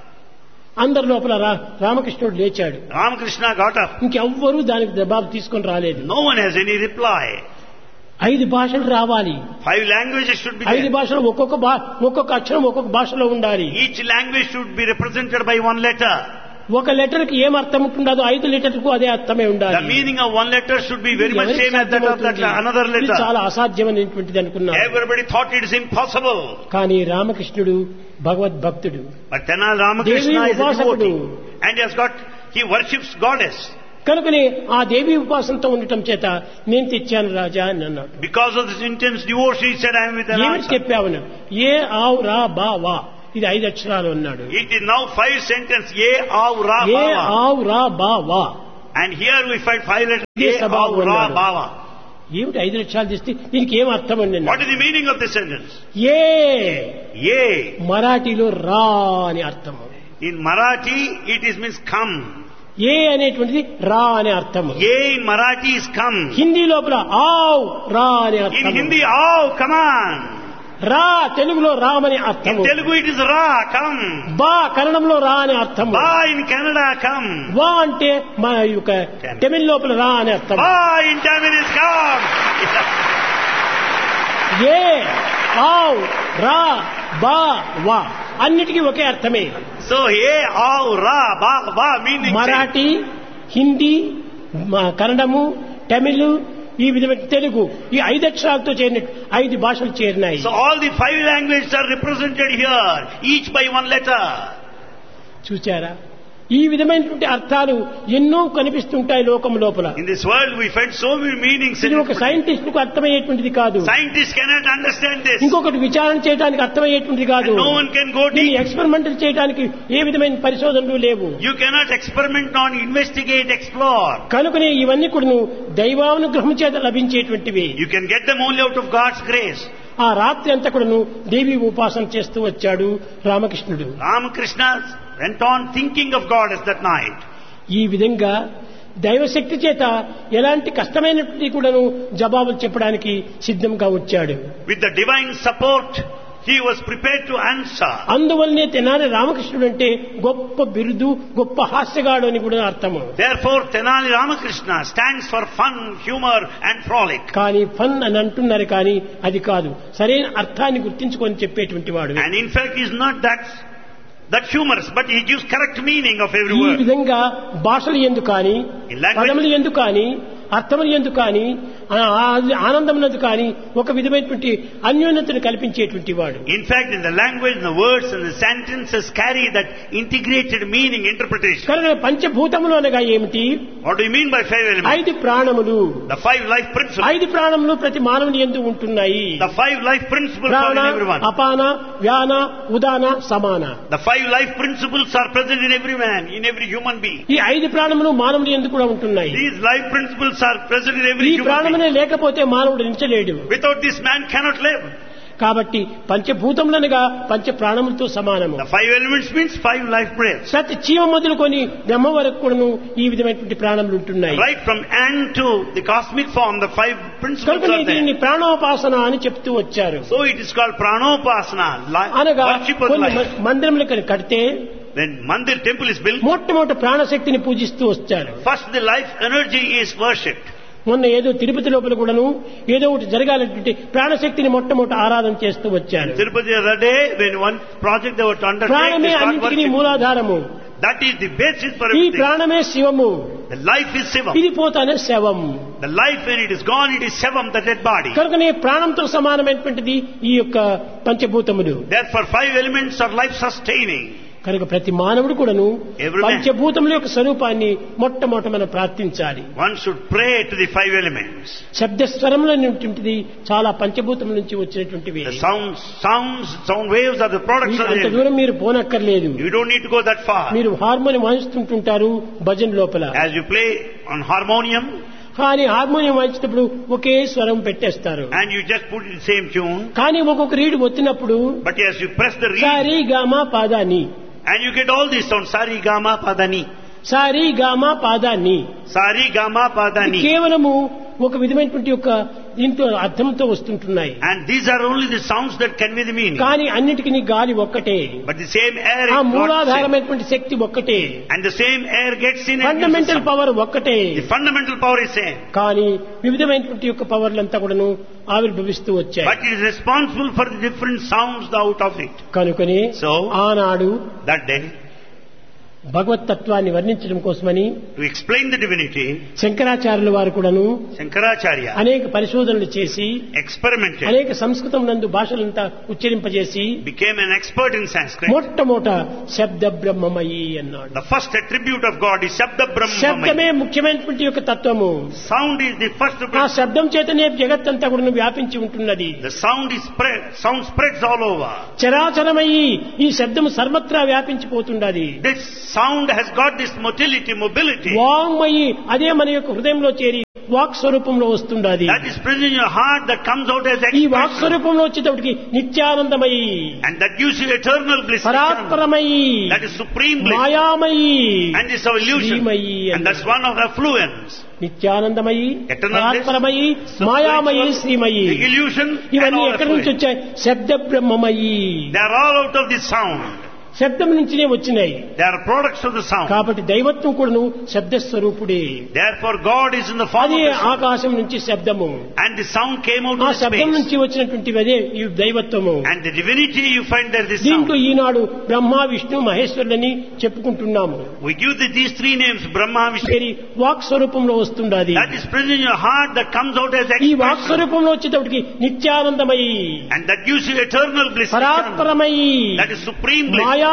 అందరి లోపల రా- రామకృష్ణుడు లేచాడు. Ramakrishna got up. ఇంకెవ్వరూ దానికి జవాబు తీసుకొని రాలేదు. No one has any reply. ఐదు భాషలు రావాలి. Five languages should be ఐదు there. భాషలు ఒక్కొక్క భా- ఒక్కొక్క అక్షరం ఒక్కొక్క భాషలో ఉండాలి. Each language should be represented by one letter. ఒక లెటర్ కి ఏం అర్థం ఉంటుండదో ఐదు లెటర్కు అదే అర్థమే The ఉండాలి. meaning of one letter should be very much ఎవరికి same as that of that సాధ్యమవుతుంది? another ఇది letter. చాలా అసాధ్యమైనటువంటిది అనుకున్నాను. Everybody thought it is impossible. కానీ రామకృష్ణుడు భగవద్భక్తుడు. But then Ramakrishna Devi is a upasakadudu. devotee. And he has got, he worships goddess. కనుకనే ఆ దేవి ఉపాసనతో ఉండటం చేత నేను తెచ్చాను రాజా అని అన్నాడు. Because of this intense devotion, he said, I am with an ఏమిటి answer. చెప్పావు? ఏ ఆవు రా బా వా, ఇది ఐదు అక్షరాలు అన్నాడు. It is now five sentences, Ye Aura A Baba. ఆవు రా బా వా. And here we find five letters, Ye Ye Sabavu Aura అన్నాడు. Baba. ఏమిటి ఐదు అక్షరాలు చేస్తే దీనికి ఏం అర్థం అండి? What is the meaning of this sentence? A Ye. మరాఠీలో రా అని అర్థము. In Marathi, it is means come. ఏ అనేటువంటిది రా అనే అర్థము. Ye in Marathi is come. Hindi లోపల ఆవ్ రా అనే In అర్థము. Hindi, oh, come on. రా తెలుగులో రామ్ అనే In అర్థము. Telugu, it is Ra, come. బా కన్నడంలో రా అనే అర్థము. Ba in Kannada, come. వా అంటే మన యొక్క తమిళ లోపల రా అనే అర్థం. Ba in Tamil is come. ఏ ఆవ్ రా బా వా అన్నిటికీ ఒకే అర్థమే. So, Ye Aura Ba Ba meaning Marathi, Hindi, మ- కన్నడము, తమిళ్, ఈ విధమైన తెలుగు, ఈ ఐదు అక్షరాలతో చేరిన ఐదు భాషలు చేరినాయి. So all the five languages are represented here, each by one letter. చూచారా? ఈ విధమైనటువంటి అర్థాలు ఎన్నో కనిపిస్తుంటాయి లోకం లోపల. In this world we find so many meanings. ఇది ఒక సైంటిస్ట్ కు అర్థమయ్యేటువంటిది కాదు. Scientists cannot understand this. ఇంకొకటి విచారణ చేయడానికి అర్థమయ్యేటువంటిది కాదు. And no one can go deep. Experimental చేయడానికి ఏ విధమైన పరిశోధనలు లేవు. You cannot experiment on, investigate, explore. కనుకనే ఇవన్నీ కూడా దైవానుగ్రహం చేత లభించేటువంటివి. You can get them only out of God's grace. ఆ రాత్రి అంతా కూడాను దేవి ఉపాసన చేస్తూ వచ్చాడు రామకృష్ణుడు. Ramakrishna went on thinking of God as that night. ఈ విధంగా దైవశక్తి చేత ఎలాంటి కష్టమైనటువంటి కూడాను జవాబులు చెప్పడానికి సిద్ధంగా వచ్చాడు. With the divine support he was prepared to answer. అందువల్లనే తెనాలి రామకృష్ణుడు అంటే గొప్ప బిరుదు, గొప్ప హాస్యగాడు అని కూడా అర్థము. Therefore Tenali Ramakrishna stands for fun, humor and frolic. కానీ ఫన్ అని అంటున్నారు, కానీ అది కాదు, సరైన అర్థాన్ని గుర్తించుకొని చెప్పేటువంటి వాడు. And in fact he is not that that humorous, but he gives correct meaning of every ఈ word. విధంగా భాషలు ఎందు కానీ, పదములు ఎందు కానీ, అర్థములు ఎందు కానీ, ఆనందమునందు కానీ ఒక విధమైనటువంటి అన్యోన్యతను కల్పించేటువంటి వాడు. In fact, in the language, in the words and the sentences carry that integrated meaning, interpretation. కనుక పంచభూతములు అనగా ఏమిటి? What do you mean by five elements? ఐదు ప్రాణములు. The five life principles. ఐదు ప్రాణములు ప్రతి మానవుని యందు ఉంటున్నాయి. The five life principles are in everyone. అపాన, వ్యాన, ఉదాన, సమాన. The five life principles are present in every man, in every human being. ఈ ఐదు ప్రాణములు మానవుని యందు కూడా ఉంటున్నాయి. These life principles are present in every ఈ human ప్రాణమునే being. లేకపోతే మానవుడు నిలిచలేడు. Without this man cannot live. కాబట్టి పంచభూతములనగా పంచ ప్రాణములతో సమానము. The five elements means five life breaths. సత్ జీవ మొదలుకొని బ్రహ్మ వరకు కూడాను ఈ విధమైనటువంటి ప్రాణములు ఉంటున్నాయి. Right from ant to the cosmic form, the five principles కనుక are దీన్ని there. ప్రాణోపాసన అని చెప్తూ వచ్చారు. So it is called pranopasana, అనగా worship of కొన్ని life. మందిరములు కడితే When Mandir temple is built, మొట్టమొదటి ప్రాణశక్తిని పూజిస్తూ వచ్చారు. first the life energy is worshipped. మొన్న ఏదో తిరుపతి లోపల కూడాను ఏదో ఒకటి జరగాలంటే ప్రాణశక్తిని మొట్టమొదటి ఆరాధన చేస్తూ వచ్చారు. Tirupati the other day, when one project they were to undertake, ప్రాణమే they start అన్నింటినీ worship. మూలాధారము. That is the basis for ఈ everything. ప్రాణమే శివము. The life is Shivam. ఇది పోతానే శవం. The life when it is gone, it is Shivam, the dead body. కనుకనే ప్రాణంతో సమానమైనటువంటిది ఈ యొక్క పంచభూతములు. Therefore five elements are life sustaining. కనుక ప్రతి మానవుడు కూడాను Every man. పంచభూతముల యొక్క స్వరూపాన్ని మొట్టమొదట మనం ప్రార్థించాలి. One should pray to the five elements. శబ్దస్వరములు అనేటువంటిది చాలా పంచభూతముల నుంచి వచ్చినటువంటివి. The sounds, sounds, sound waves are the products of the అంత elements. దూరం మీరు పోనక్కర్లేదు. You don't need to go that far. మీరు హార్మోనియం వాయిస్తుంటుంటారు భజన లోపల. As you play on harmonium, కానీ హార్మోనియం వాయించేటప్పుడు ఒకే స్వరం పెట్టేస్తారు. and you just put in the same tune, కానీ ఒక్కొక్క read ఒత్తినప్పుడు but as you press the reed, sorry gamma పాదాని, and you get all these sounds, sari gama padani, sorry gamma పాదాన్ని, sari gama padani, కేవలము ఒక విధమైనటువంటి యొక్క దీంతో అర్థంతో వస్తుంటున్నాయి. and these are only the sounds that convey the meaning. కానీ అన్నిటికీ గాలి ఒక్కటే, But the same air ఆ is not the same. మూలాధారమైనటువంటి శక్తి ఒక్కటే, And the same air gets in and gives the fundamental sound. Power ఒక్కటే. The fundamental power is same. కానీ వివిధమైనటువంటి యొక్క పవర్లంతా కూడాను ఆవిర్భవిస్తూ వచ్చాయి. But it is responsible for the different sounds out of it. కనుకనే So, ఆనాడు that day, భగవత్ తత్వాన్ని వర్ణించడం కోసమని to explain the divinity, శంకరాచార్యుల వారు కూడాను Shankaracharya అనేక పరిశోధనలు చేసి experimented, అనేక సంస్కృతం నందు భాషలంతా ఉచ్చరింపజేసి became an expert in Sanskrit. మొట్టమొదట శబ్ద బ్రహ్మమయి అన్నాడు. The first attribute of God is Shabda శబ్దమే Brahmamaya. ముఖ్యమైనటువంటి యొక్క తత్వము. Sound is the first ఆ of శబ్దం చేతనే జగత్తంతా కూడా వ్యాపించి ఉంటున్నది. The sound is spread, sound spreads all over. చరాచరమయి ఈ శబ్దం సర్వత్రా వ్యాపించిపోతున్నది. This sound has got this motility, mobility. వాంగ్మయి అదే మన యొక్క హృదయంలో చేరి వాక్ స్వరూపంలో వస్తుండది. That is present in your heart, that comes out as ఈ వాక్ expression. స్వరూపంలో వచ్చేటప్పటికి నిత్యానందమయి, And that gives you eternal bliss. పరాత్పరమయి, That is supreme bliss. మాయామయి, And this is illusion. Srimayi And that's one of the affluence. నిత్యానందమయి, Eternal bliss, పరాత్పరమయి, మాయామయి, Srimayi. the illusion, and ఇవన్నీ all ఎక్కడి నుంచి affluence. వచ్చాయి? శబ్ద బ్రహ్మమయి. They are all out of this sound. శబ్దం నుంచినే వచ్చినాయి. They are products of the sound. కాబట్టి దైవత్వం కూడాను శబ్ద స్వరూపుడే. Therefore God is in the form అదే of the sound. ఆకాశం నుంచి శబ్దము. And the sound came out ఆ of శబ్దం space. నుంచి వచ్చినటువంటి అదే ఈ దైవత్వము. And the divinity you find there, this దీంట్లో sound. Eenadu Brahma Vishnu మహేశ్వరులని చెప్పుకుంటున్నాము. We give the, these three names, Brahma, Vishnu. పేరు వాక్ స్వరూపంలో వస్తుండది. That is present in your heart, that comes out as ఈ వాక్ expression. స్వరూపంలో వచ్చేటప్పటికి నిత్యానందమయి, And that gives you eternal bliss. పరాత్పరమయి, That is supreme bliss. Maya